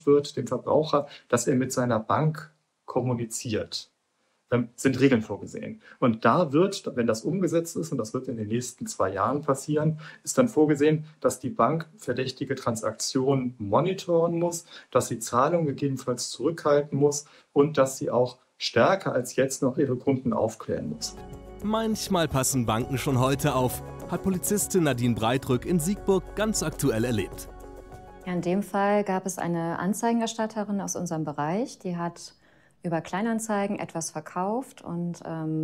wird, dem Verbraucher, dass er mit seiner Bank kommuniziert. Sind Regeln vorgesehen. Und da wird, wenn das umgesetzt ist, und das wird in den nächsten 2 Jahren passieren, ist dann vorgesehen, dass die Bank verdächtige Transaktionen monitoren muss, dass sie Zahlungen gegebenenfalls zurückhalten muss und dass sie auch stärker als jetzt noch ihre Kunden aufklären muss. Manchmal passen Banken schon heute auf, hat Polizistin Nadine Breitrück in Siegburg ganz aktuell erlebt. Ja, in dem Fall gab es eine Anzeigenerstatterin aus unserem Bereich, die hat über Kleinanzeigen etwas verkauft und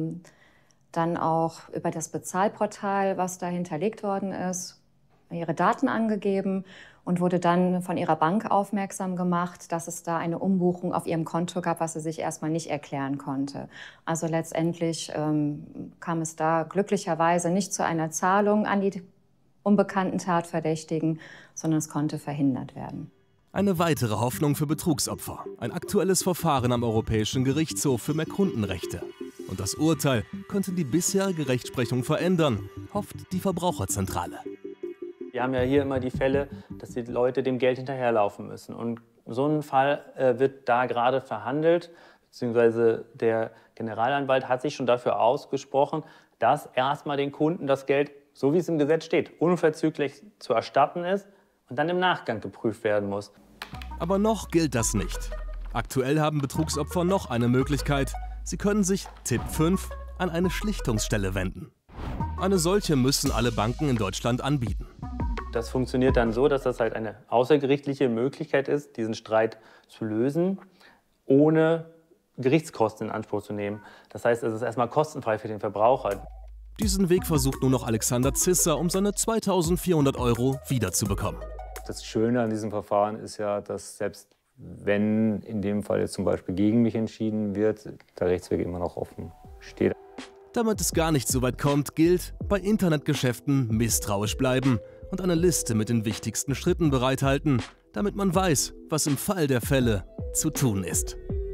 dann auch über das Bezahlportal, was da hinterlegt worden ist, ihre Daten angegeben und wurde dann von ihrer Bank aufmerksam gemacht, dass es da eine Umbuchung auf ihrem Konto gab, was sie sich erstmal nicht erklären konnte. Also letztendlich kam es da glücklicherweise nicht zu einer Zahlung an die unbekannten Tatverdächtigen, sondern es konnte verhindert werden. Eine weitere Hoffnung für Betrugsopfer. Ein aktuelles Verfahren am Europäischen Gerichtshof für mehr Kundenrechte. Und das Urteil könnte die bisherige Rechtsprechung verändern, hofft die Verbraucherzentrale. Wir haben ja hier immer die Fälle, dass die Leute dem Geld hinterherlaufen müssen. Und so ein Fall wird da gerade verhandelt, beziehungsweise der Generalanwalt hat sich schon dafür ausgesprochen, dass erstmal den Kunden das Geld, so wie es im Gesetz steht, unverzüglich zu erstatten ist und dann im Nachgang geprüft werden muss. Aber noch gilt das nicht. Aktuell haben Betrugsopfer noch eine Möglichkeit. Sie können sich, Tipp 5, an eine Schlichtungsstelle wenden. Eine solche müssen alle Banken in Deutschland anbieten. Das funktioniert dann so, dass das halt eine außergerichtliche Möglichkeit ist, diesen Streit zu lösen, ohne Gerichtskosten in Anspruch zu nehmen. Das heißt, es ist erstmal kostenfrei für den Verbraucher. Diesen Weg versucht nun noch Alexander Zisser, um seine 2.400 € wiederzubekommen. Das Schöne an diesem Verfahren ist ja, dass selbst wenn in dem Fall jetzt zum Beispiel gegen mich entschieden wird, der Rechtsweg immer noch offen steht. Damit es gar nicht so weit kommt, gilt, bei Internetgeschäften misstrauisch bleiben und eine Liste mit den wichtigsten Schritten bereithalten, damit man weiß, was im Fall der Fälle zu tun ist.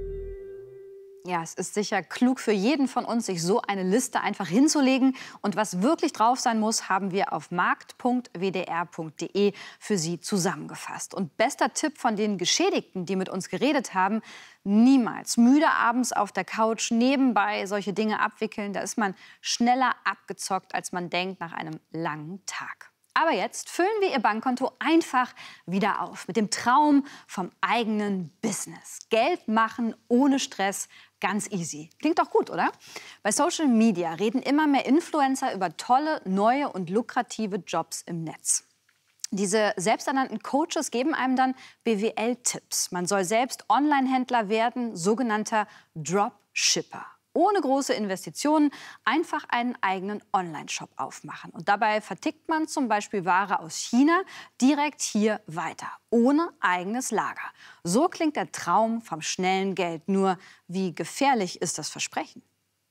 Ja, es ist sicher klug für jeden von uns, sich so eine Liste einfach hinzulegen. Und was wirklich drauf sein muss, haben wir auf markt.wdr.de für Sie zusammengefasst. Und bester Tipp von den Geschädigten, die mit uns geredet haben: niemals müde abends auf der Couch nebenbei solche Dinge abwickeln. Da ist man schneller abgezockt, als man denkt nach einem langen Tag. Aber jetzt füllen wir Ihr Bankkonto einfach wieder auf mit dem Traum vom eigenen Business. Geld machen ohne Stress, ganz easy. Klingt doch gut, oder? Bei Social Media reden immer mehr Influencer über tolle, neue und lukrative Jobs im Netz. Diese selbsternannten Coaches geben einem dann BWL-Tipps. Man soll selbst Online-Händler werden, sogenannter Dropshipper. Ohne große Investitionen einfach einen eigenen Online-Shop aufmachen. Und dabei vertickt man zum Beispiel Ware aus China direkt hier weiter, ohne eigenes Lager. So klingt der Traum vom schnellen Geld. Nur wie gefährlich ist das Versprechen?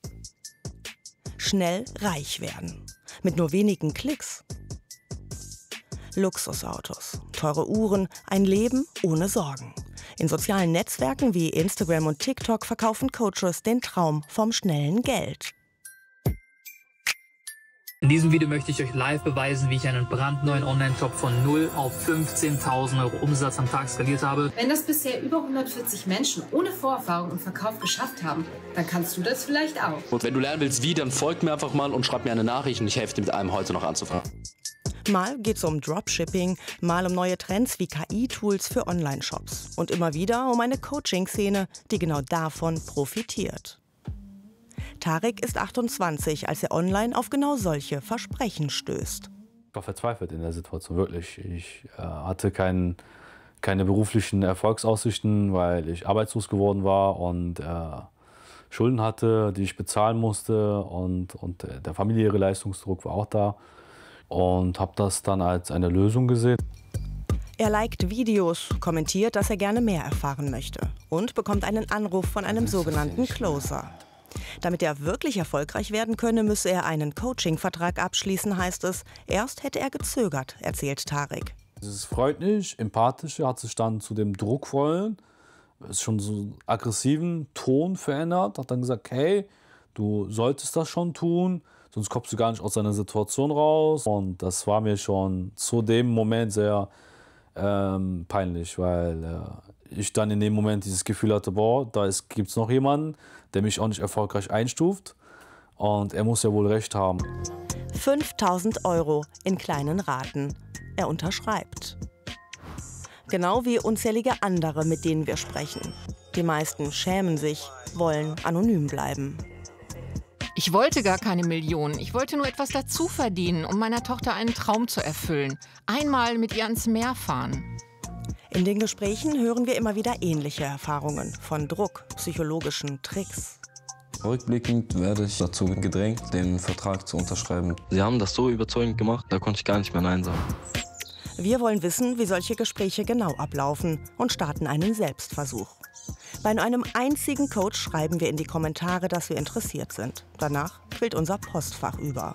Schnell reich werden. Mit nur wenigen Klicks. Luxusautos, teure Uhren, ein Leben ohne Sorgen. In sozialen Netzwerken wie Instagram und TikTok verkaufen Coaches den Traum vom schnellen Geld. In diesem Video möchte ich euch live beweisen, wie ich einen brandneuen Online-Shop von 0 auf 15.000 € Umsatz am Tag skaliert habe. Wenn das bisher über 140 Menschen ohne Vorerfahrung im Verkauf geschafft haben, dann kannst du das vielleicht auch. Und wenn du lernen willst wie, dann folgt mir einfach mal und schreib mir eine Nachricht und ich helfe dir mit einem heute noch anzufangen. Mal geht es um Dropshipping, mal um neue Trends wie KI-Tools für Online-Shops. Und immer wieder um eine Coaching-Szene, die genau davon profitiert. Tarek ist 28, als er online auf genau solche Versprechen stößt. Ich war verzweifelt in der Situation, wirklich. Ich hatte keine beruflichen Erfolgsaussichten, weil ich arbeitslos geworden war und Schulden hatte, die ich bezahlen musste. Und der familiäre Leistungsdruck war auch da. Und habe das dann als eine Lösung gesehen. Er liked Videos, kommentiert, dass er gerne mehr erfahren möchte und bekommt einen Anruf von einem sogenannten Closer. Damit er wirklich erfolgreich werden könne, müsse er einen Coaching-Vertrag abschließen, heißt es. Erst hätte er gezögert, erzählt Tarek. Dieses freundlich, empathische hat sich dann zu dem druckvollen, ist schon so aggressiven Ton verändert. Hat dann gesagt, hey, du solltest das schon tun. Sonst kommst du gar nicht aus deiner Situation raus. Und das war mir schon zu dem Moment sehr peinlich, weil ich dann in dem Moment dieses Gefühl hatte, boah, da gibt es noch jemanden, der mich auch nicht erfolgreich einstuft und er muss ja wohl recht haben. 5.000 € in kleinen Raten. Er unterschreibt. Genau wie unzählige andere, mit denen wir sprechen. Die meisten schämen sich, wollen anonym bleiben. Ich wollte gar keine Millionen. Ich wollte nur etwas dazu verdienen, um meiner Tochter einen Traum zu erfüllen. Einmal mit ihr ans Meer fahren. In den Gesprächen hören wir immer wieder ähnliche Erfahrungen von Druck, psychologischen Tricks. Rückblickend werde ich dazu gedrängt, den Vertrag zu unterschreiben. Sie haben das so überzeugend gemacht, da konnte ich gar nicht mehr Nein sagen. Wir wollen wissen, wie solche Gespräche genau ablaufen und starten einen Selbstversuch. Bei einem einzigen Coach schreiben wir in die Kommentare, dass wir interessiert sind. Danach quillt unser Postfach über.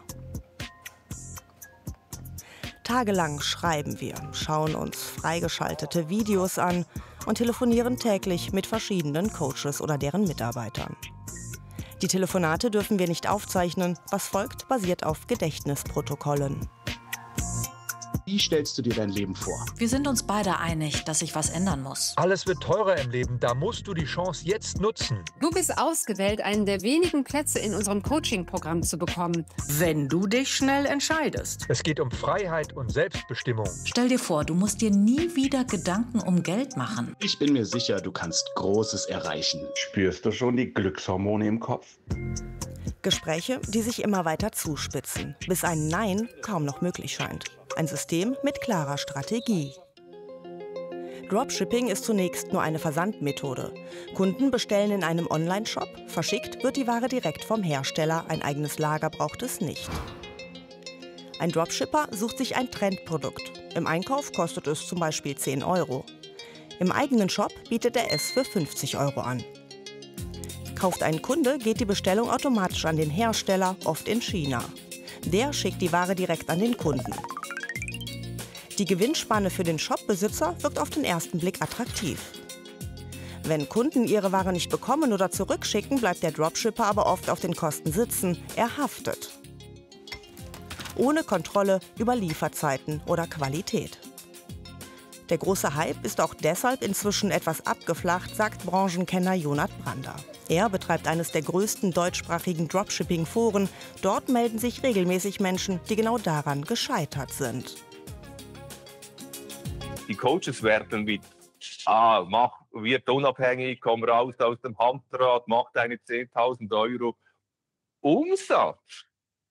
Tagelang schreiben wir, schauen uns freigeschaltete Videos an und telefonieren täglich mit verschiedenen Coaches oder deren Mitarbeitern. Die Telefonate dürfen wir nicht aufzeichnen. Was folgt, basiert auf Gedächtnisprotokollen. Wie stellst du dir dein Leben vor? Wir sind uns beide einig, dass sich was ändern muss. Alles wird teurer im Leben, da musst du die Chance jetzt nutzen. Du bist ausgewählt, einen der wenigen Plätze in unserem Coaching-Programm zu bekommen. Wenn du dich schnell entscheidest. Es geht um Freiheit und Selbstbestimmung. Stell dir vor, du musst dir nie wieder Gedanken um Geld machen. Ich bin mir sicher, du kannst Großes erreichen. Spürst du schon die Glückshormone im Kopf? Gespräche, die sich immer weiter zuspitzen, bis ein Nein kaum noch möglich scheint. Ein System mit klarer Strategie. Dropshipping ist zunächst nur eine Versandmethode. Kunden bestellen in einem Online-Shop, verschickt wird die Ware direkt vom Hersteller, ein eigenes Lager braucht es nicht. Ein Dropshipper sucht sich ein Trendprodukt. Im Einkauf kostet es zum Beispiel 10 €. Im eigenen Shop bietet er es für 50 € an. Kauft ein Kunde, geht die Bestellung automatisch an den Hersteller, oft in China. Der schickt die Ware direkt an den Kunden. Die Gewinnspanne für den Shopbesitzer wirkt auf den ersten Blick attraktiv. Wenn Kunden ihre Ware nicht bekommen oder zurückschicken, bleibt der Dropshipper aber oft auf den Kosten sitzen. Er haftet. Ohne Kontrolle über Lieferzeiten oder Qualität. Der große Hype ist auch deshalb inzwischen etwas abgeflacht, sagt Branchenkenner Jonat Brander. Er betreibt eines der größten deutschsprachigen Dropshipping-Foren. Dort melden sich regelmäßig Menschen, die genau daran gescheitert sind. Die Coaches werden mit, wird unabhängig, komm raus aus dem Hamsterrad, mach deine 10.000 € Umsatz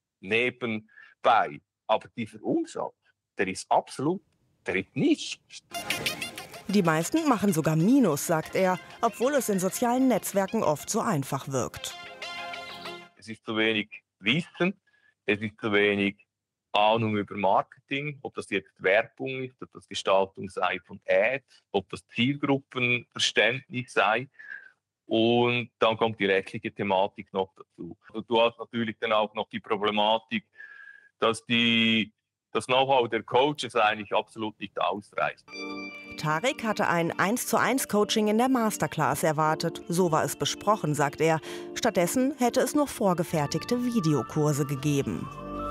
nebenbei. Aber dieser Umsatz, der ist nichts. Die meisten machen sogar Minus, sagt er, obwohl es in sozialen Netzwerken oft so einfach wirkt. Es ist zu wenig Wissen, es ist zu wenig Ahnung über Marketing, ob das jetzt Werbung ist, ob das Gestaltung sei von Ads, ob das Zielgruppenverständnis sei. Und dann kommt die rechtliche Thematik noch dazu. Also du hast natürlich dann auch noch die Problematik, dass das Know-how der Coaches eigentlich absolut nicht ausreicht. Tarek hatte ein 1:1-Coaching in der Masterclass erwartet. So war es besprochen, sagt er. Stattdessen hätte es nur vorgefertigte Videokurse gegeben.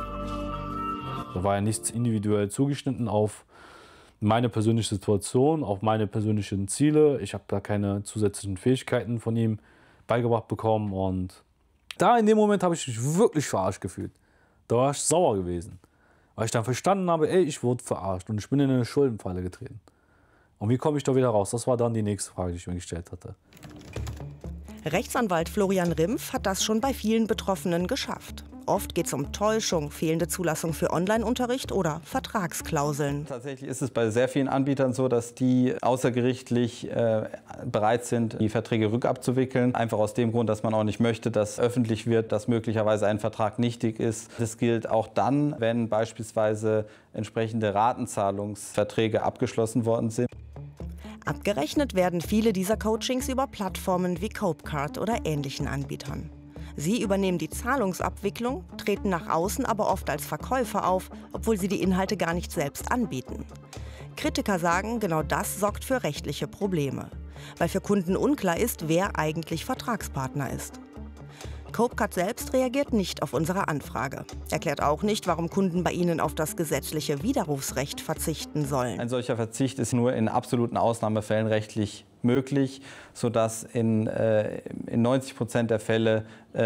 Da war ja nichts individuell zugeschnitten auf meine persönliche Situation, auf meine persönlichen Ziele. Ich habe da keine zusätzlichen Fähigkeiten von ihm beigebracht bekommen. Und da in dem Moment habe ich mich wirklich verarscht gefühlt. Da war ich sauer gewesen. Weil ich dann verstanden habe, ey, ich wurde verarscht und ich bin in eine Schuldenfalle getreten. Und wie komme ich da wieder raus? Das war dann die nächste Frage, die ich mir gestellt hatte. Rechtsanwalt Florian Rimpf hat das schon bei vielen Betroffenen geschafft. Oft geht es um Täuschung, fehlende Zulassung für Online-Unterricht oder Vertragsklauseln. Tatsächlich ist es bei sehr vielen Anbietern so, dass die außergerichtlich bereit sind, die Verträge rückabzuwickeln. Einfach aus dem Grund, dass man auch nicht möchte, dass öffentlich wird, dass möglicherweise ein Vertrag nichtig ist. Das gilt auch dann, wenn beispielsweise entsprechende Ratenzahlungsverträge abgeschlossen worden sind. Abgerechnet werden viele dieser Coachings über Plattformen wie Copecard oder ähnlichen Anbietern. Sie übernehmen die Zahlungsabwicklung, treten nach außen aber oft als Verkäufer auf, obwohl sie die Inhalte gar nicht selbst anbieten. Kritiker sagen, genau das sorgt für rechtliche Probleme, weil für Kunden unklar ist, wer eigentlich Vertragspartner ist. Copecut selbst reagiert nicht auf unsere Anfrage. Erklärt auch nicht, warum Kunden bei ihnen auf das gesetzliche Widerrufsrecht verzichten sollen. Ein solcher Verzicht ist nur in absoluten Ausnahmefällen rechtlich möglich, sodass in 90% der Fälle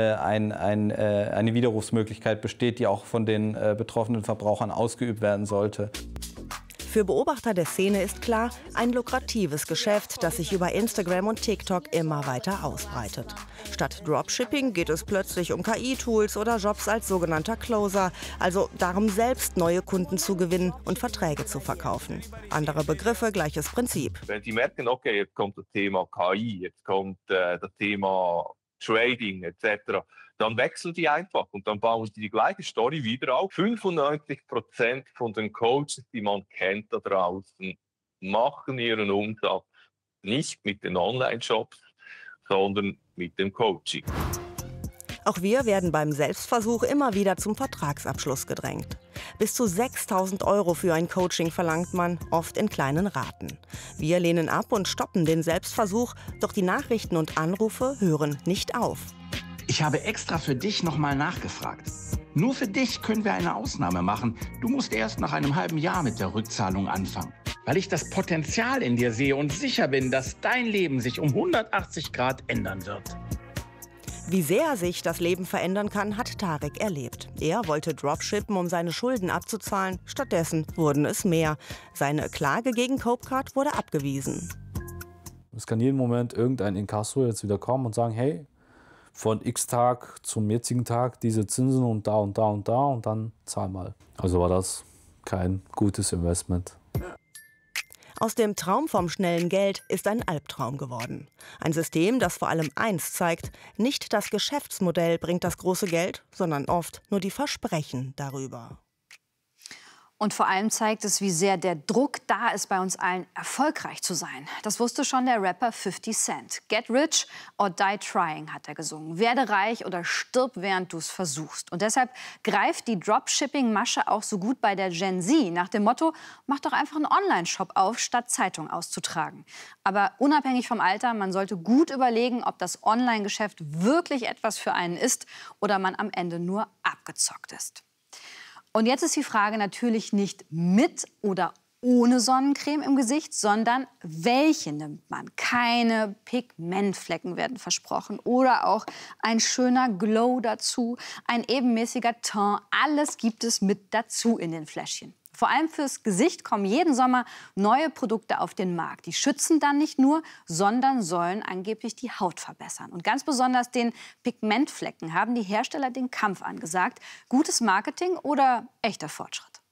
eine Widerrufsmöglichkeit besteht, die auch von den betroffenen Verbrauchern ausgeübt werden sollte. Für Beobachter der Szene ist klar, ein lukratives Geschäft, das sich über Instagram und TikTok immer weiter ausbreitet. Statt Dropshipping geht es plötzlich um KI-Tools oder Jobs als sogenannter Closer, also darum, selbst neue Kunden zu gewinnen und Verträge zu verkaufen. Andere Begriffe, gleiches Prinzip. Wenn Sie merken, okay, jetzt kommt das Thema KI, jetzt kommt das Thema Trading etc., dann wechseln die einfach und dann bauen sie die gleiche Story wieder auf. 95% von den Coaches, die man kennt da draußen, machen ihren Umsatz nicht mit den Online-Shops, sondern mit dem Coaching. Auch wir werden beim Selbstversuch immer wieder zum Vertragsabschluss gedrängt. Bis zu 6.000 € für ein Coaching verlangt man, oft in kleinen Raten. Wir lehnen ab und stoppen den Selbstversuch, doch die Nachrichten und Anrufe hören nicht auf. Ich habe extra für dich nochmal nachgefragt. Nur für dich können wir eine Ausnahme machen. Du musst erst nach einem halben Jahr mit der Rückzahlung anfangen. Weil ich das Potenzial in dir sehe und sicher bin, dass dein Leben sich um 180 Grad ändern wird. Wie sehr sich das Leben verändern kann, hat Tarek erlebt. Er wollte Dropshippen, um seine Schulden abzuzahlen. Stattdessen wurden es mehr. Seine Klage gegen Copecut wurde abgewiesen. Es kann jeden Moment irgendein Inkasso jetzt wieder kommen und sagen, hey, von X-Tag zum jetzigen Tag diese Zinsen und da und da und da und dann zahl mal. Also war das kein gutes Investment. Aus dem Traum vom schnellen Geld ist ein Albtraum geworden. Ein System, das vor allem eins zeigt: Nicht das Geschäftsmodell bringt das große Geld, sondern oft nur die Versprechen darüber. Und vor allem zeigt es, wie sehr der Druck da ist, bei uns allen erfolgreich zu sein. Das wusste schon der Rapper 50 Cent. Get rich or die trying, hat er gesungen. Werde reich oder stirb, während du es versuchst. Und deshalb greift die Dropshipping-Masche auch so gut bei der Gen Z. Nach dem Motto, mach doch einfach einen Online-Shop auf, statt Zeitung auszutragen. Aber unabhängig vom Alter, man sollte gut überlegen, ob das Online-Geschäft wirklich etwas für einen ist oder man am Ende nur abgezockt ist. Und jetzt ist die Frage natürlich nicht mit oder ohne Sonnencreme im Gesicht, sondern welche nimmt man? Keine Pigmentflecken werden versprochen oder auch ein schöner Glow dazu, ein ebenmäßiger Teint. Alles gibt es mit dazu in den Fläschchen. Vor allem fürs Gesicht kommen jeden Sommer neue Produkte auf den Markt. Die schützen dann nicht nur, sondern sollen angeblich die Haut verbessern. Und ganz besonders den Pigmentflecken haben die Hersteller den Kampf angesagt. Gutes Marketing oder echter Fortschritt?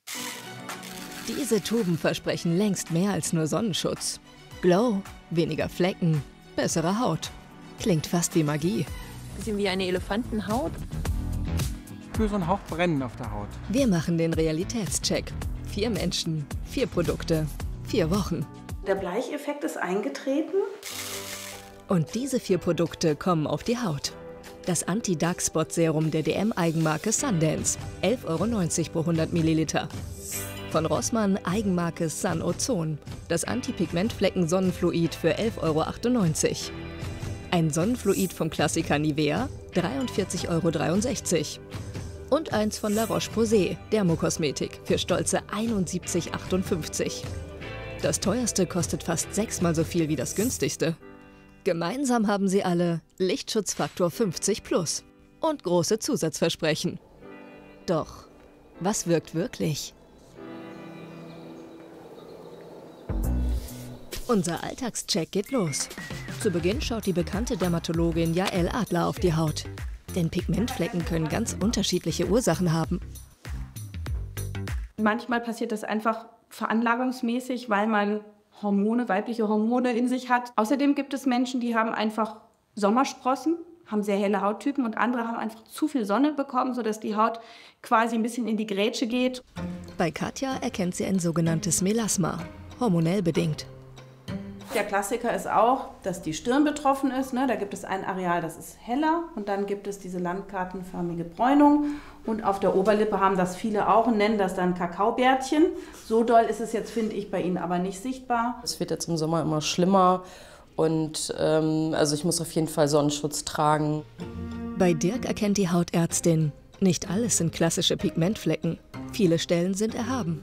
Diese Tuben versprechen längst mehr als nur Sonnenschutz. Glow, weniger Flecken, bessere Haut. Klingt fast wie Magie. Bisschen wie eine Elefantenhaut. Für so einen Hauch Brennen auf der Haut. Wir machen den Realitätscheck. 4 Menschen, 4 Produkte, 4 Wochen. Der Bleicheffekt ist eingetreten. Und diese 4 Produkte kommen auf die Haut. Das Anti-Dark-Spot-Serum der DM-Eigenmarke Sundance, 11,90 € pro 100 Milliliter. Von Rossmann Eigenmarke Sun Ozon, das Anti-Pigmentflecken-Sonnenfluid für 11,98 €. Ein Sonnenfluid vom Klassiker Nivea, 43,63 €. Und eins von La Roche-Posay, Dermokosmetik, für stolze 71,58 €. Das teuerste kostet fast 6-mal so viel wie das günstigste. Gemeinsam haben sie alle Lichtschutzfaktor 50+ und große Zusatzversprechen. Doch, was wirkt wirklich? Unser Alltagscheck geht los. Zu Beginn schaut die bekannte Dermatologin Jael Adler auf die Haut. Denn Pigmentflecken können ganz unterschiedliche Ursachen haben. Manchmal passiert das einfach veranlagungsmäßig, weil man weibliche Hormone in sich hat. Außerdem gibt es Menschen, die haben einfach Sommersprossen, haben sehr helle Hauttypen und andere haben einfach zu viel Sonne bekommen, sodass die Haut quasi ein bisschen in die Grätsche geht. Bei Katja erkennt sie ein sogenanntes Melasma, hormonell bedingt. Der Klassiker ist auch, dass die Stirn betroffen ist. Da gibt es ein Areal, das ist heller und dann gibt es diese landkartenförmige Bräunung. Und auf der Oberlippe haben das viele auch und nennen das dann Kakaobärtchen. So doll ist es jetzt, finde ich, bei Ihnen aber nicht sichtbar. Es wird jetzt im Sommer immer schlimmer und also ich muss auf jeden Fall Sonnenschutz tragen. Bei Dirk erkennt die Hautärztin, nicht alles sind klassische Pigmentflecken. Viele Stellen sind erhaben.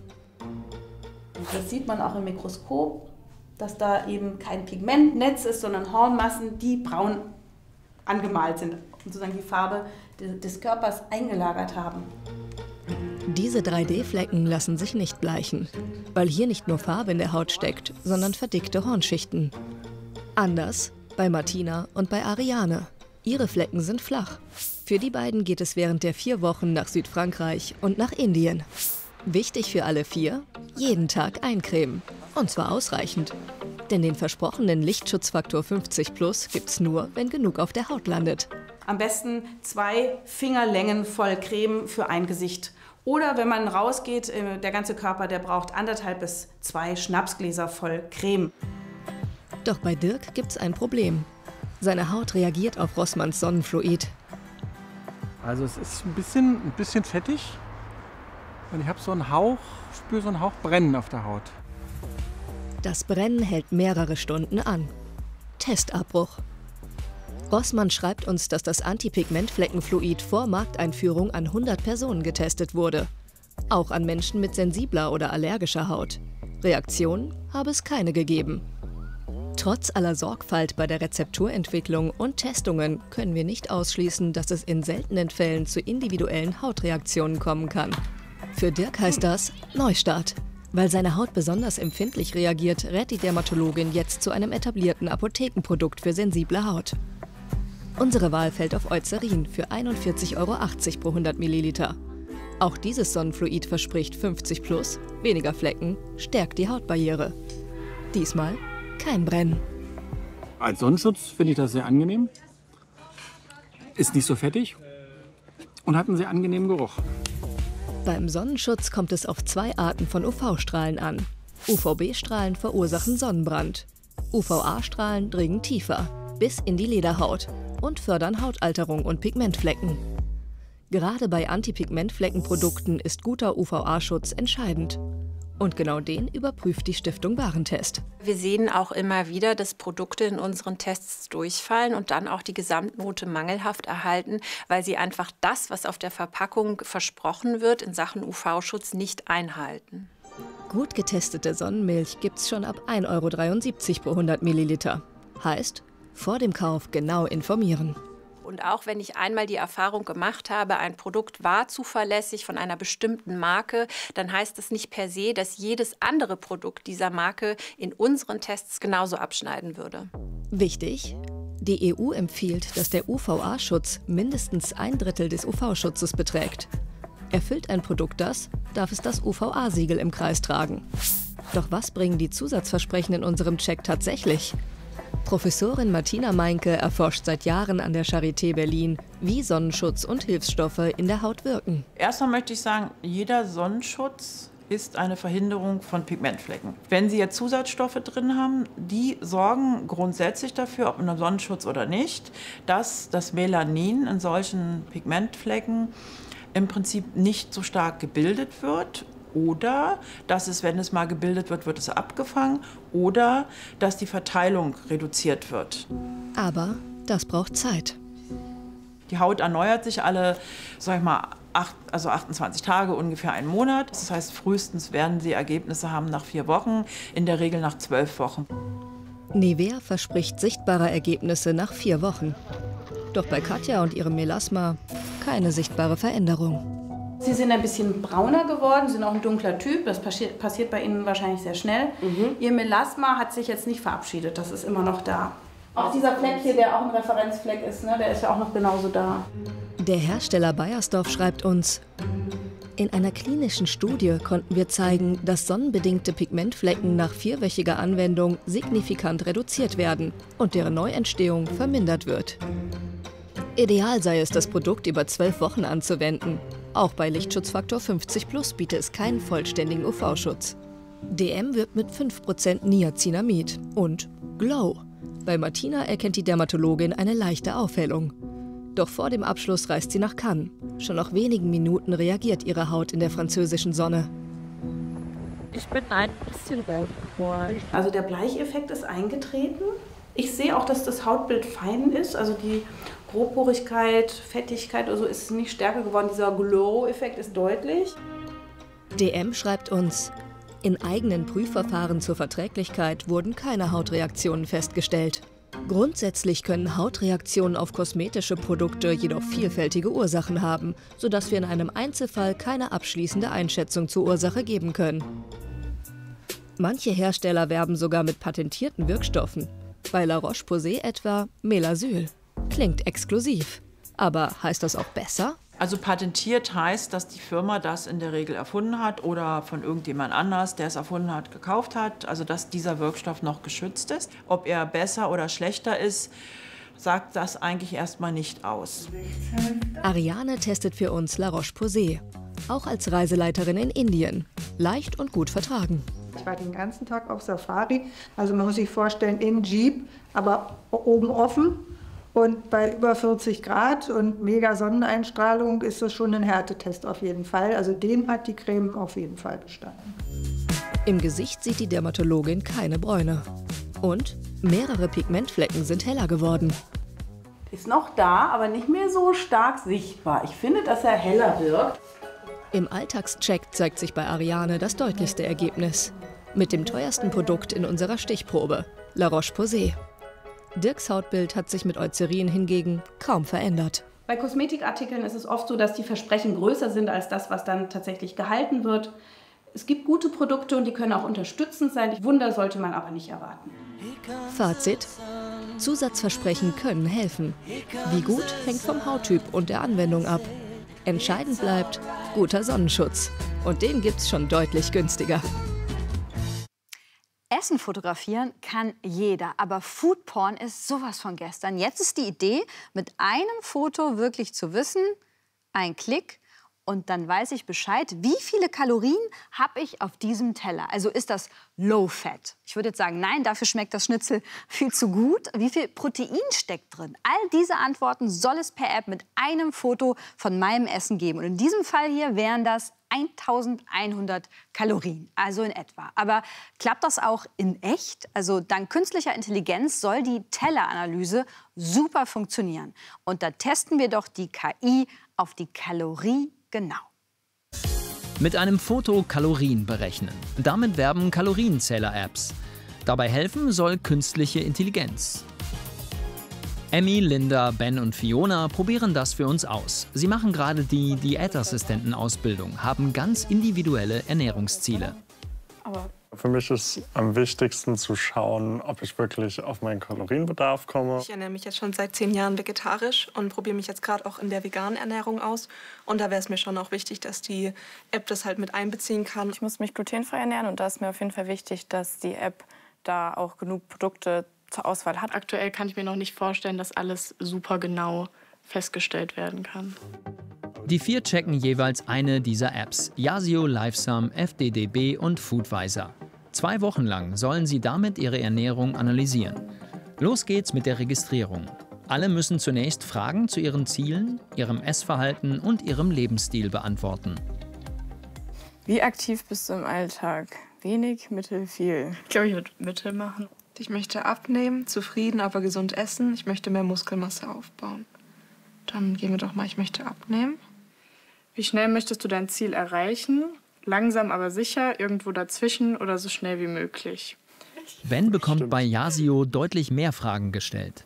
Das sieht man auch im Mikroskop, dass da eben kein Pigmentnetz ist, sondern Hornmassen, die braun angemalt sind und sozusagen die Farbe des Körpers eingelagert haben. Diese 3D-Flecken lassen sich nicht bleichen, weil hier nicht nur Farbe in der Haut steckt, sondern verdickte Hornschichten. Anders bei Martina und bei Ariane. Ihre Flecken sind flach. Für die beiden geht es während der 4 Wochen nach Südfrankreich und nach Indien. Wichtig für alle 4, jeden Tag eincremen. Und zwar ausreichend. Denn den versprochenen Lichtschutzfaktor 50+ gibt's nur, wenn genug auf der Haut landet. Am besten 2 Fingerlängen voll Creme für ein Gesicht. Oder wenn man rausgeht, der ganze Körper, der braucht 1,5 bis 2 Schnapsgläser voll Creme. Doch bei Dirk gibt's ein Problem. Seine Haut reagiert auf Rossmanns Sonnenfluid. Also es ist ein bisschen fettig. Und ich habe spüre so einen Hauch Brennen auf der Haut. Das Brennen hält mehrere Stunden an. Testabbruch. Rossmann schreibt uns, dass das Antipigmentfleckenfluid vor Markteinführung an 100 Personen getestet wurde. Auch an Menschen mit sensibler oder allergischer Haut. Reaktionen habe es keine gegeben. Trotz aller Sorgfalt bei der Rezepturentwicklung und Testungen können wir nicht ausschließen, dass es in seltenen Fällen zu individuellen Hautreaktionen kommen kann. Für Dirk heißt das Neustart. Weil seine Haut besonders empfindlich reagiert, rät die Dermatologin jetzt zu einem etablierten Apothekenprodukt für sensible Haut. Unsere Wahl fällt auf Eucerin für 41,80 € pro 100 Milliliter. Auch dieses Sonnenfluid verspricht 50+, weniger Flecken, stärkt die Hautbarriere. Diesmal kein Brennen. Als Sonnenschutz finde ich das sehr angenehm. Ist nicht so fettig und hat einen sehr angenehmen Geruch. Beim Sonnenschutz kommt es auf 2 Arten von UV-Strahlen an. UVB-Strahlen verursachen Sonnenbrand. UVA-Strahlen dringen tiefer, bis in die Lederhaut und fördern Hautalterung und Pigmentflecken. Gerade bei Antipigmentfleckenprodukten ist guter UVA-Schutz entscheidend. Und genau den überprüft die Stiftung Warentest. Wir sehen auch immer wieder, dass Produkte in unseren Tests durchfallen und dann auch die Gesamtnote mangelhaft erhalten, weil sie einfach das, was auf der Verpackung versprochen wird, in Sachen UV-Schutz nicht einhalten. Gut getestete Sonnenmilch gibt's schon ab 1,73 € pro 100 Milliliter. Heißt, vor dem Kauf genau informieren. Und auch wenn ich einmal die Erfahrung gemacht habe, ein Produkt war zuverlässig von einer bestimmten Marke, dann heißt das nicht per se, dass jedes andere Produkt dieser Marke in unseren Tests genauso abschneiden würde. Wichtig: Die EU empfiehlt, dass der UVA-Schutz mindestens 1/3 des UV-Schutzes beträgt. Erfüllt ein Produkt das, darf es das UVA-Siegel im Kreis tragen. Doch was bringen die Zusatzversprechen in unserem Check tatsächlich? Professorin Martina Meinke erforscht seit Jahren an der Charité Berlin, wie Sonnenschutz und Hilfsstoffe in der Haut wirken. Erstmal möchte ich sagen, jeder Sonnenschutz ist eine Verhinderung von Pigmentflecken. Wenn Sie jetzt Zusatzstoffe drin haben, die sorgen grundsätzlich dafür, ob in einem Sonnenschutz oder nicht, dass das Melanin in solchen Pigmentflecken im Prinzip nicht so stark gebildet wird. Oder dass es, wenn es mal gebildet wird, wird es abgefangen. Oder dass die Verteilung reduziert wird. Aber das braucht Zeit. Die Haut erneuert sich alle, sag ich mal, 28 Tage, ungefähr einen Monat. Das heißt, frühestens werden Sie Ergebnisse haben nach 4 Wochen, in der Regel nach 12 Wochen. Nivea verspricht sichtbare Ergebnisse nach 4 Wochen. Doch bei Katja und ihrem Melasma keine sichtbare Veränderung. Sie sind ein bisschen brauner geworden, sind auch ein dunkler Typ. Das passiert bei Ihnen wahrscheinlich sehr schnell. Ihr Melasma hat sich jetzt nicht verabschiedet, das ist immer noch da. Auch dieser Fleck hier, der auch ein Referenzfleck ist, ne, der ist ja auch noch genauso da. Der Hersteller Beiersdorf schreibt uns: In einer klinischen Studie konnten wir zeigen, dass sonnenbedingte Pigmentflecken nach 4-wöchiger Anwendung signifikant reduziert werden und deren Neuentstehung vermindert wird. Ideal sei es, das Produkt über 12 Wochen anzuwenden. Auch bei Lichtschutzfaktor 50+ bietet es keinen vollständigen UV-Schutz. DM wirbt mit 5% Niacinamid und Glow. Bei Martina erkennt die Dermatologin eine leichte Aufhellung. Doch vor dem Abschluss reist sie nach Cannes. Schon nach wenigen Minuten reagiert ihre Haut in der französischen Sonne. Ich bin ein bisschen rot geworden. Also der Bleicheffekt ist eingetreten. Ich sehe auch, dass das Hautbild fein ist. Also die Grobporigkeit, Fettigkeit oder so ist nicht stärker geworden. Dieser Glow-Effekt ist deutlich. DM schreibt uns, in eigenen Prüfverfahren zur Verträglichkeit wurden keine Hautreaktionen festgestellt. Grundsätzlich können Hautreaktionen auf kosmetische Produkte jedoch vielfältige Ursachen haben, sodass wir in einem Einzelfall keine abschließende Einschätzung zur Ursache geben können. Manche Hersteller werben sogar mit patentierten Wirkstoffen. Bei La Roche-Posay etwa Melasyl. Klingt exklusiv. Aber heißt das auch besser? Also patentiert heißt, dass die Firma das in der Regel erfunden hat oder von irgendjemand anders, der es erfunden hat, gekauft hat. Also dass dieser Wirkstoff noch geschützt ist. Ob er besser oder schlechter ist, sagt das eigentlich erstmal nicht aus. Ariane testet für uns La Roche-Posay. Auch als Reiseleiterin in Indien. Leicht und gut vertragen. Ich war den ganzen Tag auf Safari. Also man muss sich vorstellen, in Jeep, aber oben offen. Und bei über 40 Grad und mega Sonneneinstrahlung ist das schon ein Härtetest auf jeden Fall. Also dem hat die Creme auf jeden Fall bestanden. Im Gesicht sieht die Dermatologin keine Bräune. Und mehrere Pigmentflecken sind heller geworden. Ist noch da, aber nicht mehr so stark sichtbar. Ich finde, dass er heller wirkt. Im Alltagscheck zeigt sich bei Ariane das deutlichste Ergebnis. Mit dem teuersten Produkt in unserer Stichprobe, La Roche-Posay. Dirks Hautbild hat sich mit Eucerin hingegen kaum verändert. Bei Kosmetikartikeln ist es oft so, dass die Versprechen größer sind als das, was dann tatsächlich gehalten wird. Es gibt gute Produkte und die können auch unterstützend sein. Wunder sollte man aber nicht erwarten. Fazit: Zusatzversprechen können helfen. Wie gut, hängt vom Hauttyp und der Anwendung ab. Entscheidend bleibt guter Sonnenschutz. Und den gibt's schon deutlich günstiger. Essen fotografieren kann jeder, aber Foodporn ist sowas von gestern. Jetzt ist die Idee, mit einem Foto wirklich zu wissen, ein Klick und dann weiß ich Bescheid, wie viele Kalorien habe ich auf diesem Teller. Also ist das Low Fat? Ich würde jetzt sagen, nein, dafür schmeckt das Schnitzel viel zu gut. Wie viel Protein steckt drin? All diese Antworten soll es per App mit einem Foto von meinem Essen geben. Und in diesem Fall hier wären das 1100 Kalorien, also in etwa. Aber klappt das auch in echt? Also dank künstlicher Intelligenz soll die Telleranalyse super funktionieren. Und da testen wir doch die KI auf die Kalorie genau. Mit einem Foto Kalorien berechnen. Damit werben Kalorienzähler-Apps. Dabei helfen soll künstliche Intelligenz. Emmy, Linda, Ben und Fiona probieren das für uns aus. Sie machen gerade die Diätassistentenausbildung, haben ganz individuelle Ernährungsziele. Aber für mich ist am wichtigsten zu schauen, ob ich wirklich auf meinen Kalorienbedarf komme. Ich ernähre mich jetzt schon seit 10 Jahren vegetarisch und probiere mich jetzt gerade auch in der veganen Ernährung aus. Und da wäre es mir schon auch wichtig, dass die App das halt mit einbeziehen kann. Ich muss mich glutenfrei ernähren und da ist mir auf jeden Fall wichtig, dass die App da auch genug Produkte zur Auswahl hat. Aktuell kann ich mir noch nicht vorstellen, dass alles super genau festgestellt werden kann. Die 4 checken jeweils eine dieser Apps: Yasio, Lifesum, FDDB und Foodvisor. 2 Wochen lang sollen sie damit ihre Ernährung analysieren. Los geht's mit der Registrierung. Alle müssen zunächst Fragen zu ihren Zielen, ihrem Essverhalten und ihrem Lebensstil beantworten. Wie aktiv bist du im Alltag? Wenig, mittel, viel? Ich glaube, ich würde Mittel machen. Ich möchte abnehmen, zufrieden, aber gesund essen. Ich möchte mehr Muskelmasse aufbauen. Dann gehen wir doch mal, ich möchte abnehmen. Wie schnell möchtest du dein Ziel erreichen? Langsam, aber sicher, irgendwo dazwischen oder so schnell wie möglich. Ben bekommt bei Yasio deutlich mehr Fragen gestellt.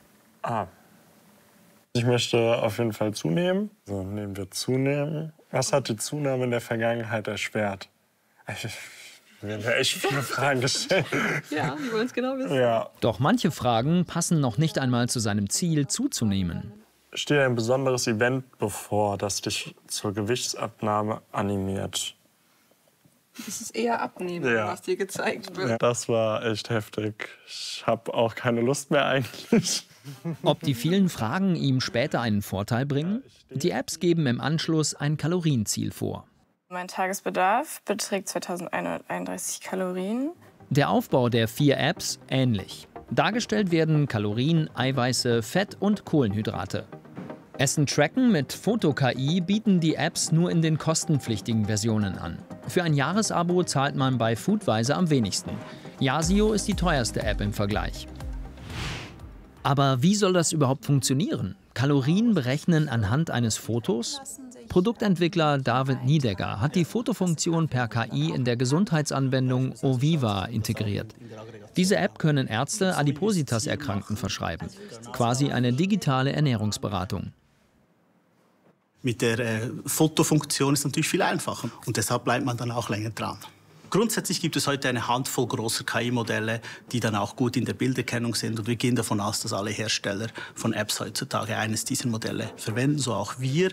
Ich möchte auf jeden Fall zunehmen. So, nehmen wir zunehmen. Was hat die Zunahme in der Vergangenheit erschwert? Wir haben ja echt viele Fragen gestellt. Ja, wir wollen es genau wissen. Ja. Doch manche Fragen passen noch nicht einmal zu seinem Ziel, zuzunehmen. Steht ein besonderes Event bevor, das dich zur Gewichtsabnahme animiert? Das ist eher Abnehmen, Ja. was dir gezeigt wird. Ja, das war echt heftig. Ich habe auch keine Lust mehr eigentlich. Ob die vielen Fragen ihm später einen Vorteil bringen? Die Apps geben im Anschluss ein Kalorienziel vor. Mein Tagesbedarf beträgt 2131 Kalorien. Der Aufbau der 4 Apps ähnlich. Dargestellt werden Kalorien, Eiweiße, Fett und Kohlenhydrate. Essen tracken mit Foto-KI bieten die Apps nur in den kostenpflichtigen Versionen an. Für ein Jahresabo zahlt man bei Foodvisor am wenigsten. Yasio ist die teuerste App im Vergleich. Aber wie soll das überhaupt funktionieren? Kalorien berechnen anhand eines Fotos? Produktentwickler David Niedegger hat die Fotofunktion per KI in der Gesundheitsanwendung Oviva integriert. Diese App können Ärzte Adipositas-Erkrankten verschreiben. Quasi eine digitale Ernährungsberatung. Mit der Fotofunktion ist es natürlich viel einfacher und deshalb bleibt man dann auch länger dran. Grundsätzlich gibt es heute eine Handvoll großer KI-Modelle, die dann auch gut in der Bilderkennung sind. Und wir gehen davon aus, dass alle Hersteller von Apps heutzutage eines dieser Modelle verwenden, so auch wir.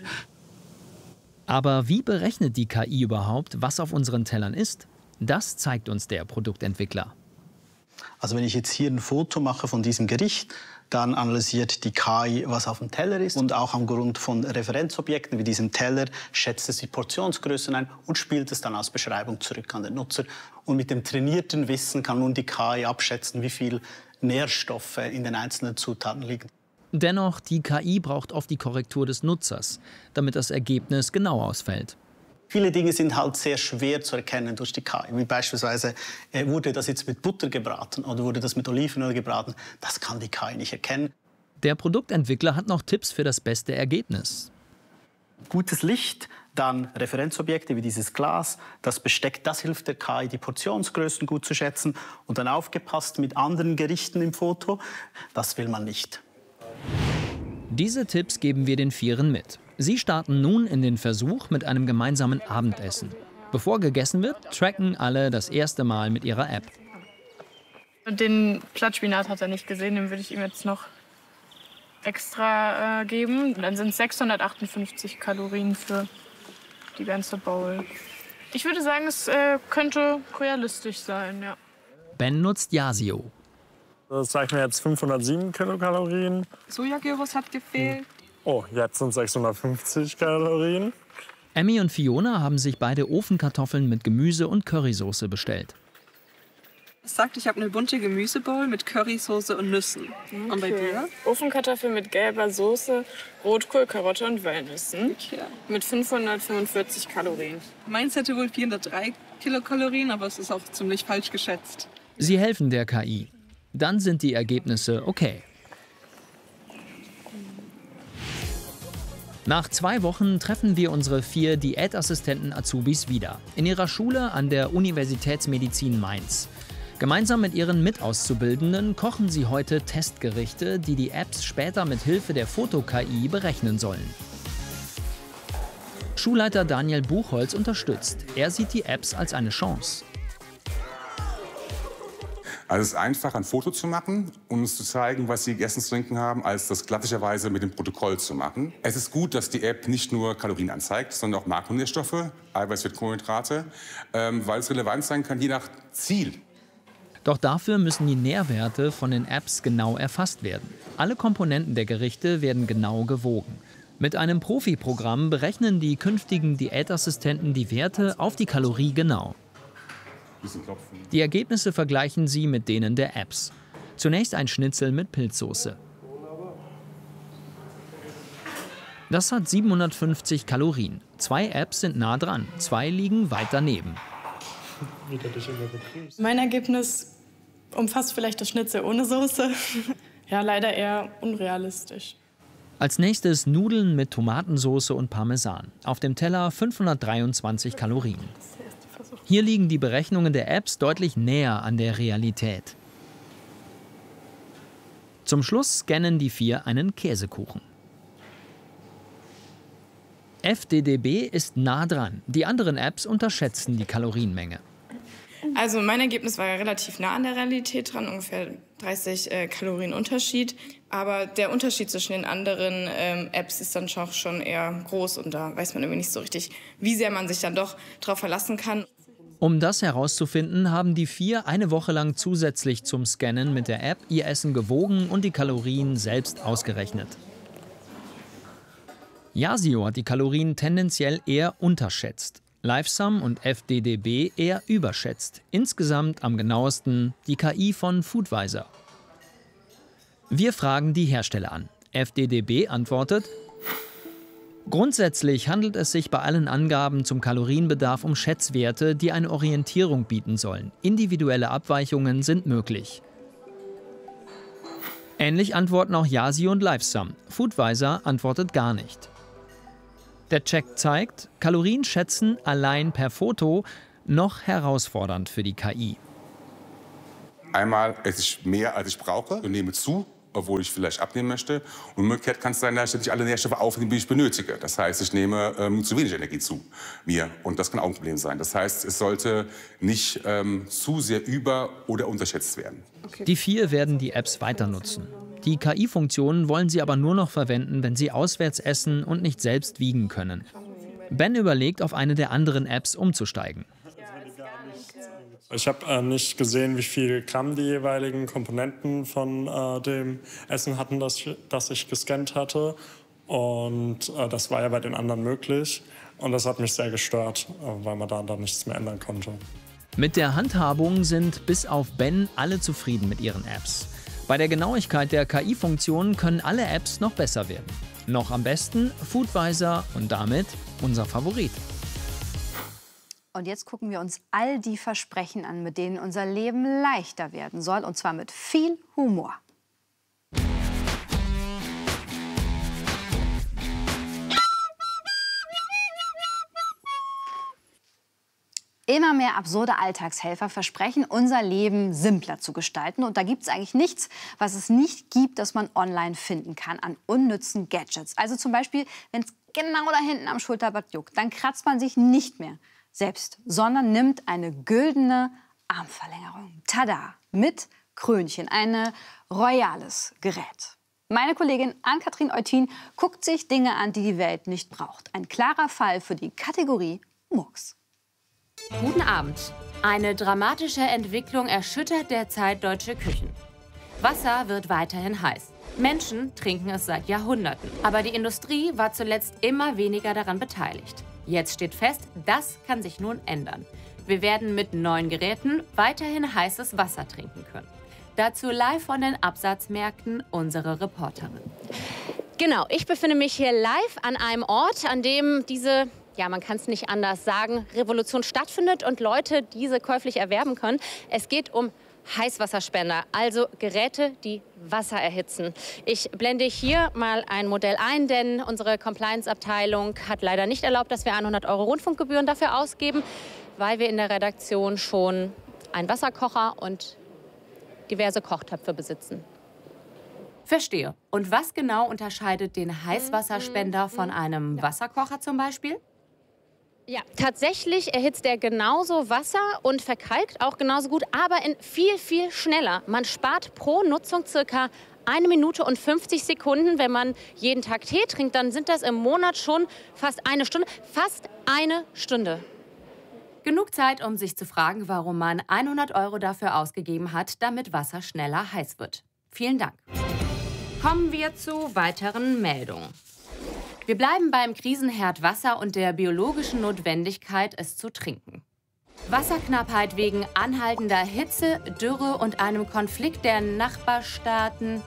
Aber wie berechnet die KI überhaupt, was auf unseren Tellern ist? Das zeigt uns der Produktentwickler. Also wenn ich jetzt hier ein Foto mache von diesem Gericht, dann analysiert die KI, was auf dem Teller ist. Und auch aufgrund von Referenzobjekten wie diesem Teller schätzt es die Portionsgrößen ein und spielt es dann als Beschreibung zurück an den Nutzer. Und mit dem trainierten Wissen kann nun die KI abschätzen, wie viel Nährstoffe in den einzelnen Zutaten liegen. Dennoch, die KI braucht oft die Korrektur des Nutzers, damit das Ergebnis genau ausfällt. Viele Dinge sind halt sehr schwer zu erkennen durch die KI. Wie beispielsweise, wurde das jetzt mit Butter gebraten oder wurde das mit Olivenöl gebraten? Das kann die KI nicht erkennen. Der Produktentwickler hat noch Tipps für das beste Ergebnis. Gutes Licht, dann Referenzobjekte wie dieses Glas, das Besteck, das hilft der KI, die Portionsgrößen gut zu schätzen. Und dann aufgepasst mit anderen Gerichten im Foto, das will man nicht. Diese Tipps geben wir den Vieren mit. Sie starten nun in den Versuch mit einem gemeinsamen Abendessen. Bevor gegessen wird, tracken alle das erste Mal mit ihrer App. Den Blattspinat hat er nicht gesehen, den würde ich ihm jetzt noch extra geben. Dann sind es 658 Kalorien für die ganze Bowl. Ich würde sagen, es könnte realistisch sein, ja. Ben nutzt Yasio. Das zeigt mir jetzt 507 Kilokalorien. Sojagyros hat gefehlt. Oh, jetzt sind 650 Kalorien. Emmy und Fiona haben sich beide Ofenkartoffeln mit Gemüse und Currysoße bestellt. Es sagt, ich habe eine bunte Gemüsebowl mit Currysoße und Nüssen. Okay. Und bei dir? Ofenkartoffeln mit gelber Soße, Rotkohl, Karotte und Walnüssen. Okay. Mit 545 Kalorien. Meins hätte wohl 403 Kilokalorien, aber es ist auch ziemlich falsch geschätzt. Sie helfen der KI. Dann sind die Ergebnisse okay. Nach 2 Wochen treffen wir unsere 4 Diätassistenten-Azubis wieder. In ihrer Schule an der Universitätsmedizin Mainz. Gemeinsam mit ihren Mitauszubildenden kochen sie heute Testgerichte, die die Apps später mit Hilfe der Foto-KI berechnen sollen. Schulleiter Daniel Buchholz unterstützt. Er sieht die Apps als eine Chance. Also es ist einfach, ein Foto zu machen, um uns zu zeigen, was Sie gegessen zu trinken haben, als das klassischerweise mit dem Protokoll zu machen. Es ist gut, dass die App nicht nur Kalorien anzeigt, sondern auch Makronährstoffe, Eiweiß, Kohlenhydrate, weil es relevant sein kann, je nach Ziel. Doch dafür müssen die Nährwerte von den Apps genau erfasst werden. Alle Komponenten der Gerichte werden genau gewogen. Mit einem Profi-Programm berechnen die künftigen Diätassistenten die Werte auf die Kalorie genau. Die Ergebnisse vergleichen sie mit denen der Apps. Zunächst ein Schnitzel mit Pilzsoße. Das hat 750 Kalorien. 2 Apps sind nah dran, 2 liegen weit daneben. Mein Ergebnis umfasst vielleicht das Schnitzel ohne Soße. Ja, leider eher unrealistisch. Als nächstes Nudeln mit Tomatensoße und Parmesan. Auf dem Teller 523 Kalorien. Hier liegen die Berechnungen der Apps deutlich näher an der Realität. Zum Schluss scannen die 4 einen Käsekuchen. FDDB ist nah dran. Die anderen Apps unterschätzen die Kalorienmenge. Also mein Ergebnis war ja relativ nah an der Realität dran, ungefähr 30 Kalorien Unterschied. Aber der Unterschied zwischen den anderen Apps ist dann schon eher groß und da weiß man irgendwie nicht so richtig, wie sehr man sich dann doch darauf verlassen kann. Um das herauszufinden, haben die 4 eine Woche lang zusätzlich zum Scannen mit der App ihr Essen gewogen und die Kalorien selbst ausgerechnet. Yasio hat die Kalorien tendenziell eher unterschätzt, Livesum und FDDB eher überschätzt. Insgesamt am genauesten die KI von Foodvisor. Wir fragen die Hersteller an. FDDB antwortet: Grundsätzlich handelt es sich bei allen Angaben zum Kalorienbedarf um Schätzwerte, die eine Orientierung bieten sollen. Individuelle Abweichungen sind möglich. Ähnlich antworten auch Yasi und Livesum. Foodvisor antwortet gar nicht. Der Check zeigt, Kalorien schätzen allein per Foto noch herausfordernd für die KI. Einmal esse ich mehr, als ich brauche und nehme zu, obwohl ich vielleicht abnehmen möchte. Und umgekehrt kann es sein, dass ich nicht alle Nährstoffe aufnehme, die ich benötige. Das heißt, ich nehme zu wenig Energie zu mir. Und das kann auch ein Problem sein. Das heißt, es sollte nicht zu sehr über- oder unterschätzt werden. Die 4 werden die Apps weiter nutzen. Die KI-Funktionen wollen sie aber nur noch verwenden, wenn sie auswärts essen und nicht selbst wiegen können. Ben überlegt, auf eine der anderen Apps umzusteigen. Ich habe nicht gesehen, wie viel Gramm die jeweiligen Komponenten von dem Essen hatten, das ich gescannt hatte. Und das war ja bei den anderen möglich. Und das hat mich sehr gestört, weil man da dann nichts mehr ändern konnte. Mit der Handhabung sind bis auf Ben alle zufrieden mit ihren Apps. Bei der Genauigkeit der KI-Funktionen können alle Apps noch besser werden. Noch am besten Foodvisor und damit unser Favorit. Und jetzt gucken wir uns all die Versprechen an, mit denen unser Leben leichter werden soll, und zwar mit viel Humor. Immer mehr absurde Alltagshelfer versprechen, unser Leben simpler zu gestalten. Und da gibt es eigentlich nichts, was es nicht gibt, das man online finden kann an unnützen Gadgets. Also zum Beispiel, wenn es genau da hinten am Schulterblatt juckt, dann kratzt man sich nicht mehr selbst, sondern nimmt eine güldene Armverlängerung. Tada! Mit Krönchen, ein royales Gerät. Meine Kollegin Ann-Kathrin Eutin guckt sich Dinge an, die die Welt nicht braucht. Ein klarer Fall für die Kategorie Murks. Guten Abend. Eine dramatische Entwicklung erschüttert derzeit deutsche Küchen. Wasser wird weiterhin heiß. Menschen trinken es seit Jahrhunderten. Aber die Industrie war zuletzt immer weniger daran beteiligt. Jetzt steht fest, das kann sich nun ändern. Wir werden mit neuen Geräten weiterhin heißes Wasser trinken können. Dazu live von den Absatzmärkten unsere Reporterin. Genau, ich befinde mich hier live an einem Ort, an dem diese, ja, man kann es nicht anders sagen, Revolution stattfindet und Leute diese käuflich erwerben können. Es geht um Heißwasserspender, also Geräte, die Wasser erhitzen. Ich blende hier mal ein Modell ein, denn unsere Compliance-Abteilung hat leider nicht erlaubt, dass wir 100 € Rundfunkgebühren dafür ausgeben, weil wir in der Redaktion schon einen Wasserkocher und diverse Kochtöpfe besitzen. Verstehe. Und was genau unterscheidet den Heißwasserspender von einem Wasserkocher zum Beispiel? Ja, tatsächlich erhitzt er genauso Wasser und verkalkt auch genauso gut, aber in viel, viel schneller. Man spart pro Nutzung circa 1 Minute und 50 Sekunden. Wenn man jeden Tag Tee trinkt, dann sind das im Monat schon fast 1 Stunde. Fast 1 Stunde. Genug Zeit, um sich zu fragen, warum man 100 € dafür ausgegeben hat, damit Wasser schneller heiß wird. Vielen Dank. Kommen wir zu weiteren Meldungen. Wir bleiben beim Krisenherd Wasser und der biologischen Notwendigkeit, es zu trinken. Wasserknappheit wegen anhaltender Hitze, Dürre und einem Konflikt der Nachbarstaaten.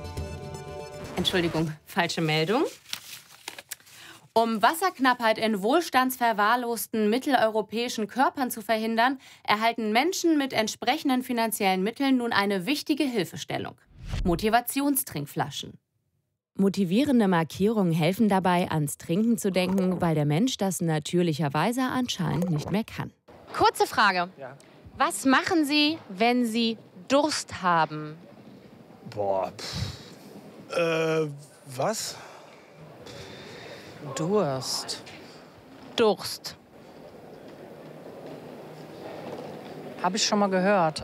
Entschuldigung, falsche Meldung. Um Wasserknappheit in wohlstandsverwahrlosten mitteleuropäischen Körpern zu verhindern, erhalten Menschen mit entsprechenden finanziellen Mitteln nun eine wichtige Hilfestellung: Motivationstrinkflaschen. Motivierende Markierungen helfen dabei, ans Trinken zu denken, weil der Mensch das natürlicherweise anscheinend nicht mehr kann. Kurze Frage. Ja. Was machen Sie, wenn Sie Durst haben? Boah, was? Durst. Habe ich schon mal gehört.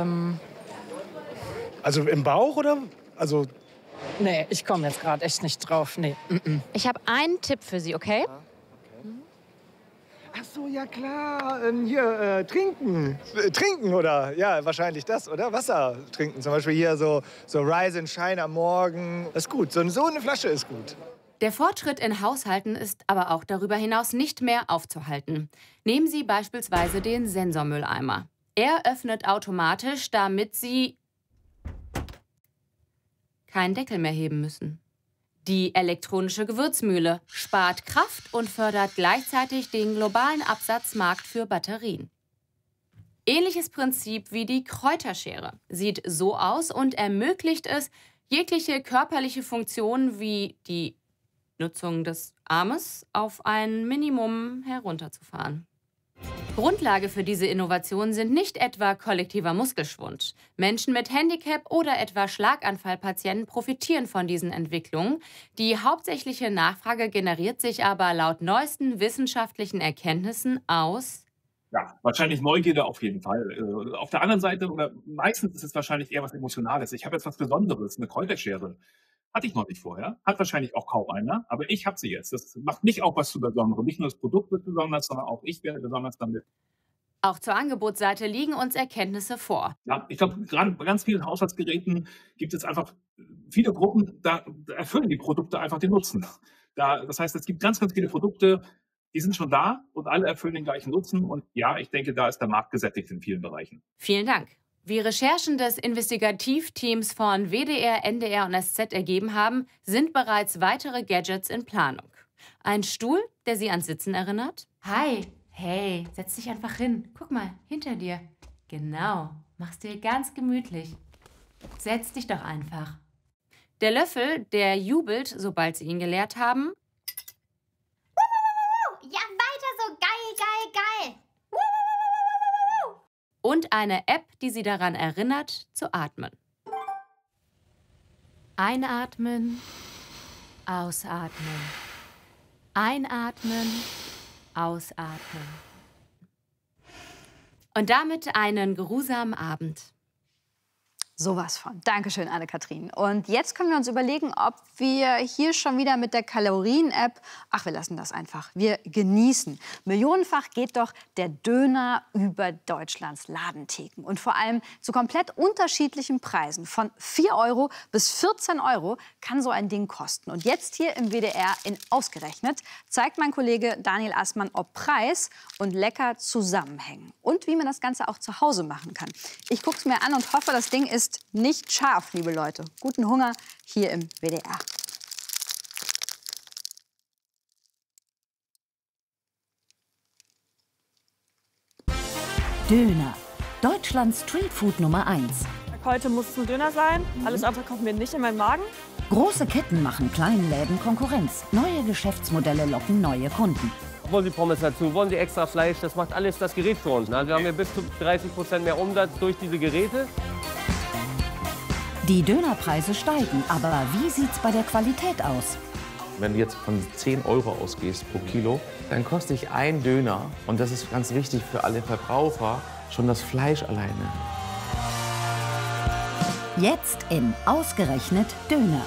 Also im Bauch oder? Also nee, ich komme jetzt gerade echt nicht drauf. Nee. Ich habe einen Tipp für Sie, okay? Ach so, ja klar. Hier, trinken. Trinken oder? Ja, wahrscheinlich das, oder? Wasser trinken. Zum Beispiel hier so Rise and Shine am Morgen. Das ist gut. So eine Flasche ist gut. Der Fortschritt in Haushalten ist aber auch darüber hinaus nicht mehr aufzuhalten. Nehmen Sie beispielsweise den Sensormülleimer. Er öffnet automatisch, damit Sie keinen Deckel mehr heben müssen. Die elektronische Gewürzmühle spart Kraft und fördert gleichzeitig den globalen Absatzmarkt für Batterien. Ähnliches Prinzip wie die Kräuterschere. Sieht so aus und ermöglicht es, jegliche körperliche Funktion wie die Nutzung des Armes auf ein Minimum herunterzufahren. Grundlage für diese Innovation sind nicht etwa kollektiver Muskelschwund. Menschen mit Handicap oder etwa Schlaganfallpatienten profitieren von diesen Entwicklungen. Die hauptsächliche Nachfrage generiert sich aber laut neuesten wissenschaftlichen Erkenntnissen aus... Ja, wahrscheinlich Neugierde auf jeden Fall. Auf der anderen Seite, oder meistens ist es wahrscheinlich eher was Emotionales. Ich habe jetzt was Besonderes, eine Kräuterschere. Hatte ich noch nicht vorher. Hat wahrscheinlich auch kaum einer, aber ich habe sie jetzt. Das macht mich auch was zu Besonderem. Nicht nur das Produkt wird besonders, sondern auch ich werde besonders damit. Auch zur Angebotsseite liegen uns Erkenntnisse vor. Ja, ich glaube, gerade bei ganz vielen Haushaltsgeräten gibt es einfach viele Gruppen, da erfüllen die Produkte einfach den Nutzen. Das heißt, es gibt ganz, ganz viele Produkte, die sind schon da und alle erfüllen den gleichen Nutzen. Und ja, ich denke, da ist der Markt gesättigt in vielen Bereichen. Vielen Dank. Wie Recherchen des Investigativteams von WDR, NDR und SZ ergeben haben, sind bereits weitere Gadgets in Planung. Ein Stuhl, der Sie ans Sitzen erinnert? Hi, hey, setz dich einfach hin. Guck mal, hinter dir. Genau, mach's dir ganz gemütlich. Setz dich doch einfach. Der Löffel, der jubelt, sobald Sie ihn geleert haben. Ja, weiter so, geil, geil, geil. Und eine App, die Sie daran erinnert, zu atmen. Einatmen, ausatmen. Einatmen, ausatmen. Und damit einen geruhsamen Abend. Sowas von. Dankeschön, Anne-Kathrin. Und jetzt können wir uns überlegen, ob wir hier schon wieder mit der Kalorien-App, ach, wir lassen das einfach, wir genießen. Millionenfach geht doch der Döner über Deutschlands Ladentheken. Und vor allem zu komplett unterschiedlichen Preisen. Von 4 € bis 14 € kann so ein Ding kosten. Und jetzt hier im WDR in Ausgerechnet zeigt mein Kollege Daniel Assmann, ob Preis und lecker zusammenhängen. Und wie man das Ganze auch zu Hause machen kann. Ich gucke es mir an und hoffe, das Ding ist nicht scharf, liebe Leute. Guten Hunger hier im WDR. Döner. Deutschlands Streetfood Nummer 1. Heute muss es ein Döner sein. Alles andere kommt mir nicht in meinen Magen. Große Ketten machen kleinen Läden Konkurrenz. Neue Geschäftsmodelle locken neue Kunden. Wollen Sie Pommes dazu? Wollen Sie extra Fleisch? Das macht alles das Gerät für uns. Also wir haben hier bis zu 30% mehr Umsatz durch diese Geräte. Die Dönerpreise steigen, aber wie sieht's bei der Qualität aus? Wenn du jetzt von 10 € ausgehst pro Kilo, dann kostet sich ein Döner, und das ist ganz wichtig für alle Verbraucher, schon das Fleisch alleine. Jetzt in Ausgerechnet Döner.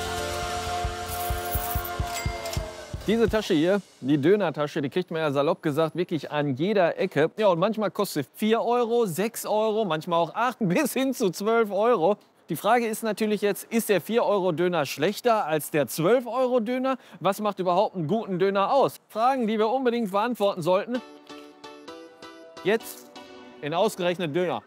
Diese Tasche hier, die Dönertasche, die kriegt man ja salopp gesagt wirklich an jeder Ecke. Ja, und manchmal kostet sie 4 €, 6 €, manchmal auch 8 bis hin zu 12 €. Die Frage ist natürlich jetzt, ist der 4 € Döner schlechter als der 12 € Döner? Was macht überhaupt einen guten Döner aus? Fragen, die wir unbedingt beantworten sollten. Jetzt in Ausgerechnet Döner.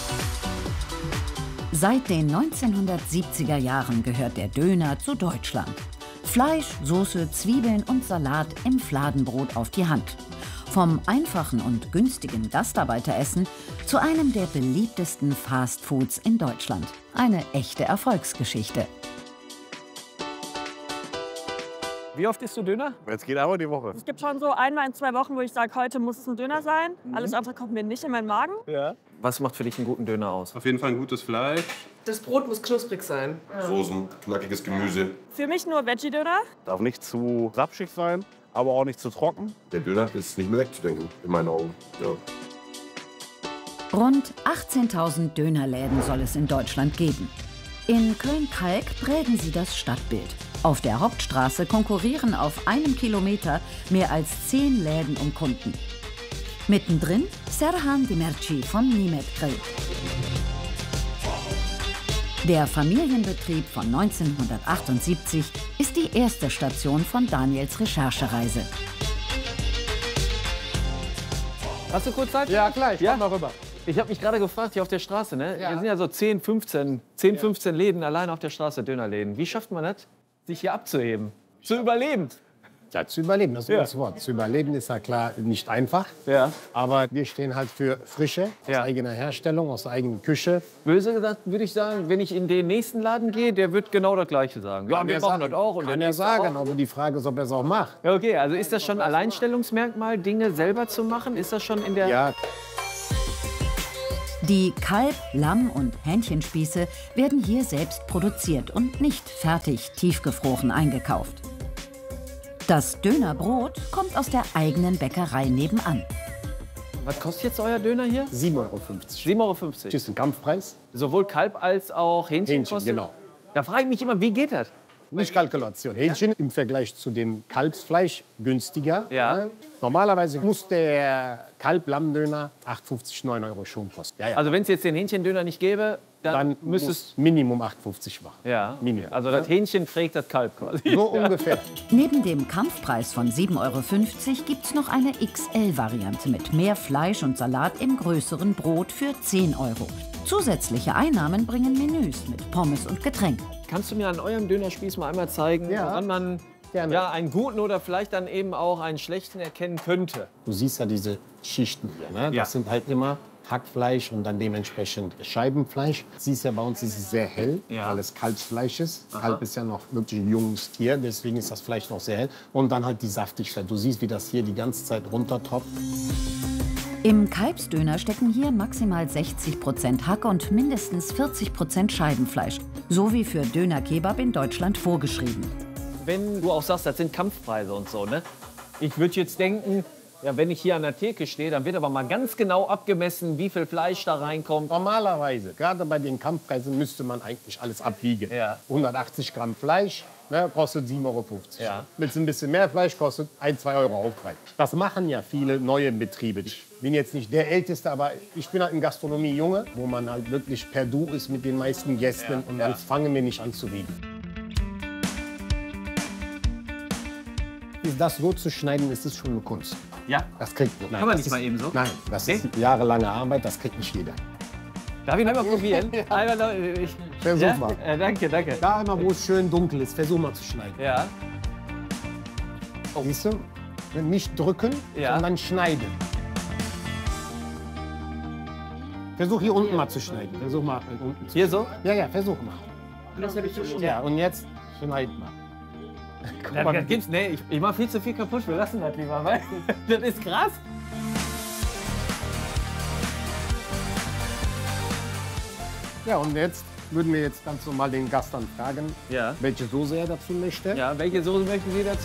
Seit den 1970er Jahren gehört der Döner zu Deutschland. Fleisch, Soße, Zwiebeln und Salat im Fladenbrot auf die Hand. Vom einfachen und günstigen Gastarbeiteressen zu einem der beliebtesten Fastfoods in Deutschland. Eine echte Erfolgsgeschichte. Wie oft isst du Döner? Jetzt geht aber die Woche. Es gibt schon so einmal in 2 Wochen, wo ich sage, heute muss es ein Döner sein. Alles andere kommt mir nicht in meinen Magen. Ja. Was macht für dich einen guten Döner aus? Auf jeden Fall ein gutes Fleisch. Das Brot muss knusprig sein. Soßen, knackiges Gemüse. Für mich nur Veggie-Döner. Darf nicht zu rapschig sein, aber auch nicht zu trocken. Der Döner ist nicht mehr wegzudenken, in meinen Augen. Ja. Rund 18.000 Dönerläden soll es in Deutschland geben. In Köln-Kalk prägen sie das Stadtbild. Auf der Hauptstraße konkurrieren auf einem Kilometer mehr als 10 Läden um Kunden. Mittendrin Serhan Demirci von Nimet Grill. Der Familienbetrieb von 1978 ist die erste Station von Daniels Recherchereise. Hast du kurz Zeit? Ja, klar, ich komm mal rüber. Ich habe mich gerade gefragt, hier auf der Straße, ne? Ja. Hier sind ja so 10, 15 Läden allein auf der Straße, Dönerläden. Wie schafft man das, sich hier abzuheben? Zu überleben? Ja, zu überleben, das ist das Wort. Zu überleben ist ja klar nicht einfach. Ja. Aber wir stehen halt für Frische, aus eigener Herstellung, aus der eigenen Küche. Böse gesagt würde ich sagen, wenn ich in den nächsten Laden gehe, der wird genau das Gleiche sagen. Ja, wir machen das auch. Und kann er sagen, aber die Frage ist, ob er es auch macht. Ja, okay, also ist das schon ein Alleinstellungsmerkmal, Dinge selber zu machen? Ist das schon in der... Ja. Die Kalb-, Lamm- und Hähnchenspieße werden hier selbst produziert und nicht fertig tiefgefroren eingekauft. Das Dönerbrot kommt aus der eigenen Bäckerei nebenan. Was kostet jetzt euer Döner hier? 7,50 Euro. 7,50 Euro. Das ist ein Kampfpreis. Sowohl Kalb als auch Hähnchen kostet? Genau. Da frage ich mich immer, wie geht das? Nicht Kalkulation. Hähnchen im Vergleich zu dem Kalbsfleisch günstiger. Ja. Normalerweise muss der Kalb-Lamm-Döner 8,50, 9 Euro schon kosten. Ja. Also wenn es jetzt den Hähnchendöner nicht gäbe, dann müsste es Minimum 8,50 machen. Ja. Minimum. Also das Hähnchen trägt das Kalb quasi. So ungefähr. Neben dem Kampfpreis von 7,50 Euro gibt es noch eine XL-Variante mit mehr Fleisch und Salat im größeren Brot für 10 Euro. Zusätzliche Einnahmen bringen Menüs mit Pommes und Getränk. Kannst du mir an eurem Dönerspieß mal einmal zeigen, woran man einen guten oder vielleicht dann eben auch einen schlechten erkennen könnte? Du siehst ja diese Schichten hier. Ne? Das sind halt immer Hackfleisch und dann dementsprechend Scheibenfleisch. Siehst ja, bei uns ist es sehr hell, weil es Kalbsfleisch ist. Kalb ist ja noch wirklich ein junges Tier, deswegen ist das Fleisch noch sehr hell. Und dann halt die Saftigkeit. Du siehst, wie das hier die ganze Zeit runtertropft. Im Kalbsdöner stecken hier maximal 60% Hack und mindestens 40% Scheibenfleisch. So wie für Döner-Kebab in Deutschland vorgeschrieben. Wenn du auch sagst, das sind Kampfpreise und so, ne? Ich würde jetzt denken, ja, wenn ich hier an der Theke stehe, dann wird aber mal ganz genau abgemessen, wie viel Fleisch da reinkommt. Normalerweise, gerade bei den Kampfpreisen, müsste man eigentlich alles abwiegen. 180 Gramm Fleisch, ne, kostet 7,50 Euro. Willst du ein bisschen mehr Fleisch, kostet 1, 2 Euro Aufpreis. Das machen ja viele neue Betriebe. Ich bin jetzt nicht der Älteste, aber ich bin halt in Gastronomie Junge, wo man halt wirklich per Du ist mit den meisten Gästen. Und jetzt fangen wir nicht an zu wiegen. Das so zu schneiden, ist es schon eine Kunst. Ja? Das kriegt man. Kann man nicht mal eben so? Nein, das ist jahrelange Arbeit, das kriegt nicht jeder. Darf ich einmal probieren? Versuch mal. Danke, danke. Da einmal, wo es schön dunkel ist, versuch mal zu schneiden. Ja. Oh. Siehst du? Nicht drücken, sondern schneiden. Versuch hier unten mal zu schneiden. Versuch mal unten. Hier so? Ja, ja, versuch mal. Das habe ich schon. Ja, und jetzt schneid mal. Das gibt's, nee, ich mache viel zu viel kaputt. Wir lassen das lieber, weil das ist krass. Ja, und jetzt würden wir jetzt ganz normal den Gast dann fragen, welche Soße er dazu möchte. Ja, welche Soße möchten Sie dazu?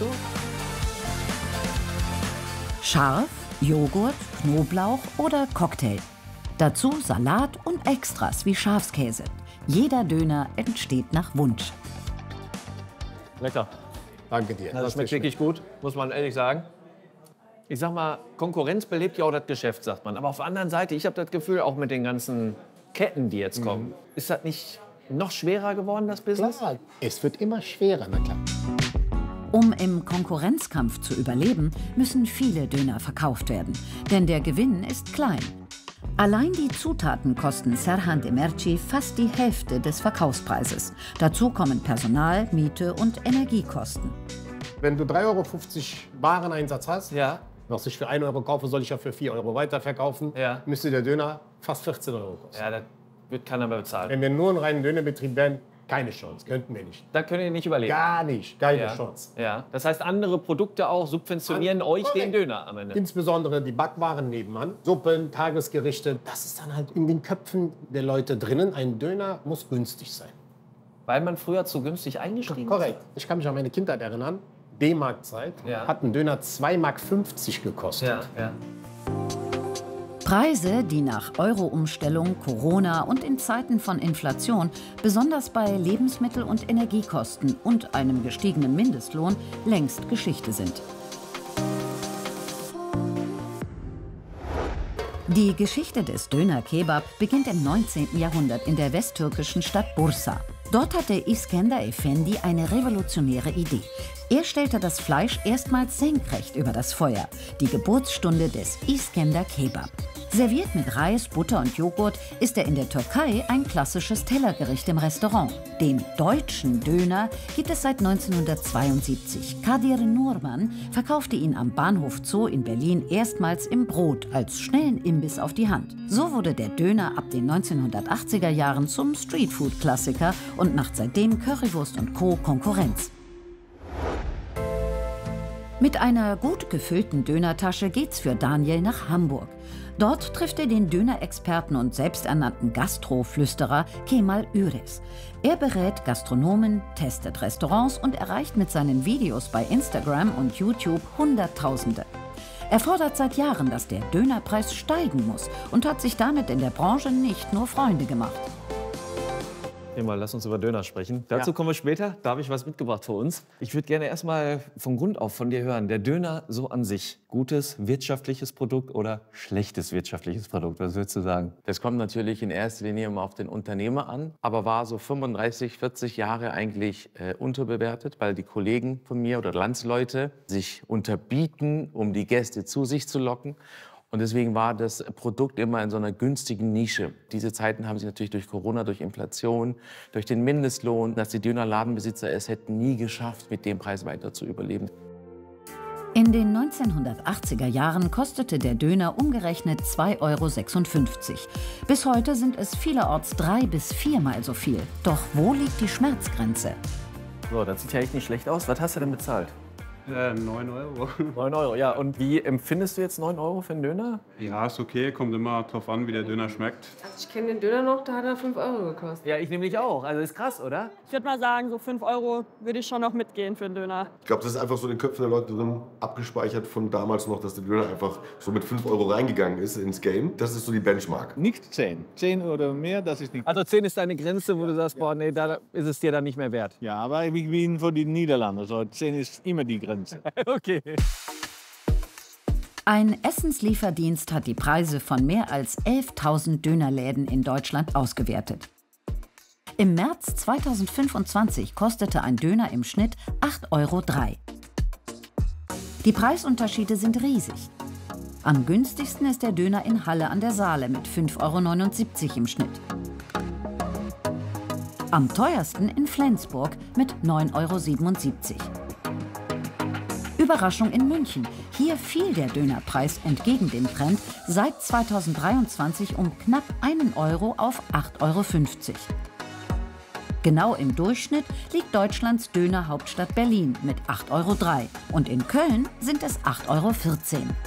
Scharf, Joghurt, Knoblauch oder Cocktail. Dazu Salat und Extras wie Schafskäse. Jeder Döner entsteht nach Wunsch. Lecker. Danke dir. Das schmeckt wirklich gut, muss man ehrlich sagen. Ich sag mal, Konkurrenz belebt ja auch das Geschäft, sagt man. Aber auf der anderen Seite, ich habe das Gefühl, auch mit den ganzen Ketten, die jetzt kommen, ist das nicht noch schwerer geworden, das Business? Klar, es wird immer schwerer, na klar. Um im Konkurrenzkampf zu überleben, müssen viele Döner verkauft werden. Denn der Gewinn ist klein. Allein die Zutaten kosten Serhan Demirci fast die Hälfte des Verkaufspreises. Dazu kommen Personal, Miete und Energiekosten. Wenn du 3,50 Euro Wareneinsatz hast, was ich für 1 Euro kaufe, soll ich ja für 4 Euro weiterverkaufen, müsste der Döner fast 14 Euro kosten. Ja, das wird keiner mehr bezahlen. Wenn wir nur einen reinen Dönerbetrieb wären, keine Chance, könnten wir nicht. Da könnt ihr nicht überleben? Gar nicht, keine Chance. Ja. Das heißt, andere Produkte auch subventionieren euch den Döner am Ende? Insbesondere die Backwaren nebenan, Suppen, Tagesgerichte, das ist dann halt in den Köpfen der Leute drinnen. Ein Döner muss günstig sein. Weil man früher zu günstig eingestiegen ist? Korrekt. Ich kann mich an meine Kindheit erinnern. D-Mark-Zeit hat ein Döner 2,50 Mark gekostet. Preise, die nach Euro-Umstellung, Corona und in Zeiten von Inflation, besonders bei Lebensmittel- und Energiekosten und einem gestiegenen Mindestlohn, längst Geschichte sind. Die Geschichte des Döner-Kebab beginnt im 19. Jahrhundert in der westtürkischen Stadt Bursa. Dort hatte Iskender Efendi eine revolutionäre Idee. Er stellte das Fleisch erstmals senkrecht über das Feuer, die Geburtsstunde des Iskender Kebab. Serviert mit Reis, Butter und Joghurt ist er in der Türkei ein klassisches Tellergericht im Restaurant. Den deutschen Döner gibt es seit 1972. Kadir Nurman verkaufte ihn am Bahnhof Zoo in Berlin erstmals im Brot als schnellen Imbiss auf die Hand. So wurde der Döner ab den 1980er Jahren zum Streetfood-Klassiker und macht seitdem Currywurst und Co. Konkurrenz. Mit einer gut gefüllten Dönertasche geht's für Daniel nach Hamburg. Dort trifft er den Dönerexperten und selbsternannten Gastroflüsterer Kemal Üres. Er berät Gastronomen, testet Restaurants und erreicht mit seinen Videos bei Instagram und YouTube Hunderttausende. Er fordert seit Jahren, dass der Dönerpreis steigen muss und hat sich damit in der Branche nicht nur Freunde gemacht. Mal, lass uns über Döner sprechen. Dazu kommen wir später. Da habe ich was mitgebracht für uns. Ich würde gerne erstmal von Grund auf von dir hören. Der Döner so an sich. Gutes wirtschaftliches Produkt oder schlechtes wirtschaftliches Produkt? Was würdest du sagen? Das kommt natürlich in erster Linie immer auf den Unternehmer an. Aber war so 35, 40 Jahre eigentlich unterbewertet, weil die Kollegen von mir oder Landsleute sich unterbieten, um die Gäste zu sich zu locken. Und deswegen war das Produkt immer in so einer günstigen Nische. Diese Zeiten haben sich natürlich durch Corona, durch Inflation, durch den Mindestlohn, dass die Dönerladenbesitzer es hätten nie geschafft, mit dem Preis weiter zu überleben. In den 1980er Jahren kostete der Döner umgerechnet 2,56 €. Bis heute sind es vielerorts 3- bis 4-mal so viel. Doch wo liegt die Schmerzgrenze? So, das sieht ja echt nicht schlecht aus. Was hast du denn bezahlt? 9 €. 9 €, ja. Und wie empfindest du jetzt 9 € für einen Döner? Ja, ist okay. Kommt immer drauf an, wie der Döner schmeckt. Also ich kenne den Döner noch, da hat er 5 € gekostet. Ja, ich nämlich auch. Also ist krass, oder? Ich würde mal sagen, so 5 € würde ich schon noch mitgehen für einen Döner. Ich glaube, das ist einfach so in den Köpfen der Leute drin abgespeichert von damals noch, dass der Döner einfach so mit 5 € reingegangen ist ins Game. Das ist so die Benchmark. Nicht 10. 10 oder mehr, das ist nicht. Also 10 ist deine Grenze, wo du sagst, boah, nee, da ist es dir dann nicht mehr wert. Ja, aber ich bin von den Niederlanden. Also 10 ist immer die Grenze. Okay. Ein Essenslieferdienst hat die Preise von mehr als 11.000 Dönerläden in Deutschland ausgewertet. Im März 2025 kostete ein Döner im Schnitt 8,03 €. Die Preisunterschiede sind riesig. Am günstigsten ist der Döner in Halle an der Saale mit 5,79 € im Schnitt. Am teuersten in Flensburg mit 9,77 €. Überraschung in München. Hier fiel der Dönerpreis entgegen dem Trend seit 2023 um knapp 1 € auf 8,50 €. Genau im Durchschnitt liegt Deutschlands Dönerhauptstadt Berlin mit 8,03 € und in Köln sind es 8,14 €.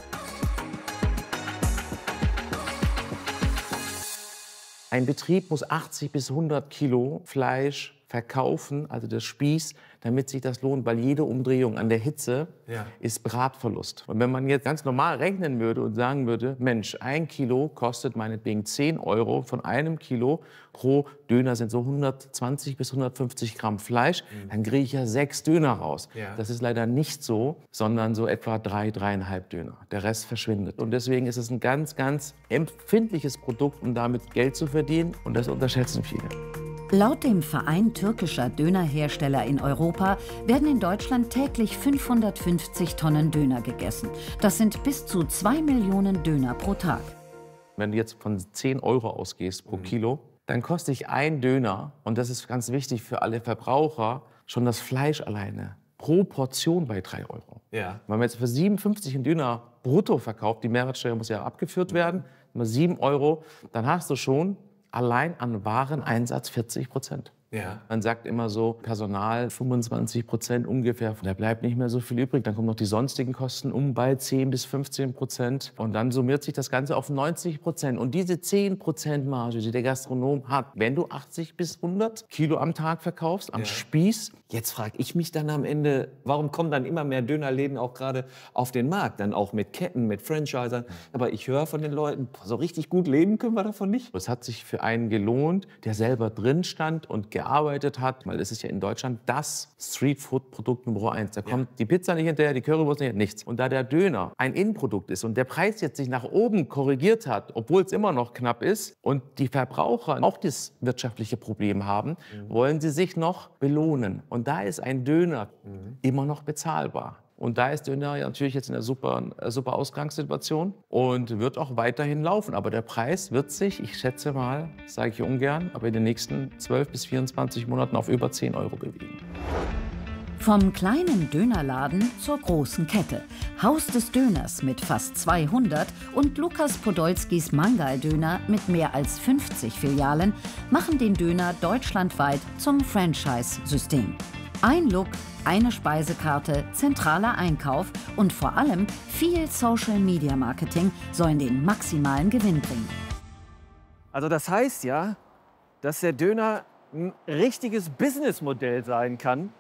Ein Betrieb muss 80 bis 100 Kilo Fleisch verkaufen, also das Spieß, damit sich das lohnt, weil jede Umdrehung an der Hitze ist Bratverlust. Und wenn man jetzt ganz normal rechnen würde und sagen würde, Mensch, 1 Kilo kostet meinetwegen 10 €, von einem Kilo pro Döner sind so 120 bis 150 Gramm Fleisch, dann kriege ich ja 6 Döner raus. Ja. Das ist leider nicht so, sondern so etwa 3, 3,5 Döner. Der Rest verschwindet. Und deswegen ist es ein ganz, ganz empfindliches Produkt, um damit Geld zu verdienen. Und das unterschätzen viele. Laut dem Verein türkischer Dönerhersteller in Europa werden in Deutschland täglich 550 Tonnen Döner gegessen. Das sind bis zu 2 Millionen Döner pro Tag. Wenn du jetzt von 10 € ausgehst pro Kilo, dann kostet sich ein Döner, und das ist ganz wichtig für alle Verbraucher, schon das Fleisch alleine pro Portion bei 3 €. Ja. Wenn man jetzt für 57 einen Döner brutto verkauft, die Mehrwertsteuer muss ja abgeführt werden, nur 7 €, dann hast du schon allein an Wareneinsatz 40%. Ja. Man sagt immer so, Personal 25% ungefähr. Da bleibt nicht mehr so viel übrig. Dann kommen noch die sonstigen Kosten bei 10 bis 15%. Und dann summiert sich das Ganze auf 90%. Und diese 10% Marge, die der Gastronom hat, wenn du 80 bis 100 Kilo am Tag verkaufst, am Spieß. Jetzt frage ich mich dann am Ende, warum kommen dann immer mehr Dönerläden auch gerade auf den Markt? Dann auch mit Ketten, mit Franchisern. Aber ich höre von den Leuten, so richtig gut leben können wir davon nicht. Es hat sich für einen gelohnt, der selber drin stand und gearbeitet hat, weil es ist ja in Deutschland das Streetfood-Produkt Nummer 1. Da kommt die Pizza nicht hinterher, die Currywurst nicht, nichts. Und da der Döner ein Innenprodukt ist und der Preis jetzt sich nach oben korrigiert hat, obwohl es immer noch knapp ist und die Verbraucher auch das wirtschaftliche Problem haben, wollen sie sich noch belohnen. Und da ist ein Döner immer noch bezahlbar. Und da ist Döner natürlich jetzt in einer super Ausgangssituation und wird auch weiterhin laufen. Aber der Preis wird sich, ich schätze mal, sage ich ungern, aber in den nächsten 12 bis 24 Monaten auf über 10 € bewegen. Vom kleinen Dönerladen zur großen Kette. Haus des Döners mit fast 200 und Lukas Podolskis Mangal-Döner mit mehr als 50 Filialen machen den Döner deutschlandweit zum Franchise-System. Ein Look, eine Speisekarte, zentraler Einkauf und vor allem viel Social-Media-Marketing sollen den maximalen Gewinn bringen. Also das heißt ja, dass der Döner ein richtiges Businessmodell sein kann,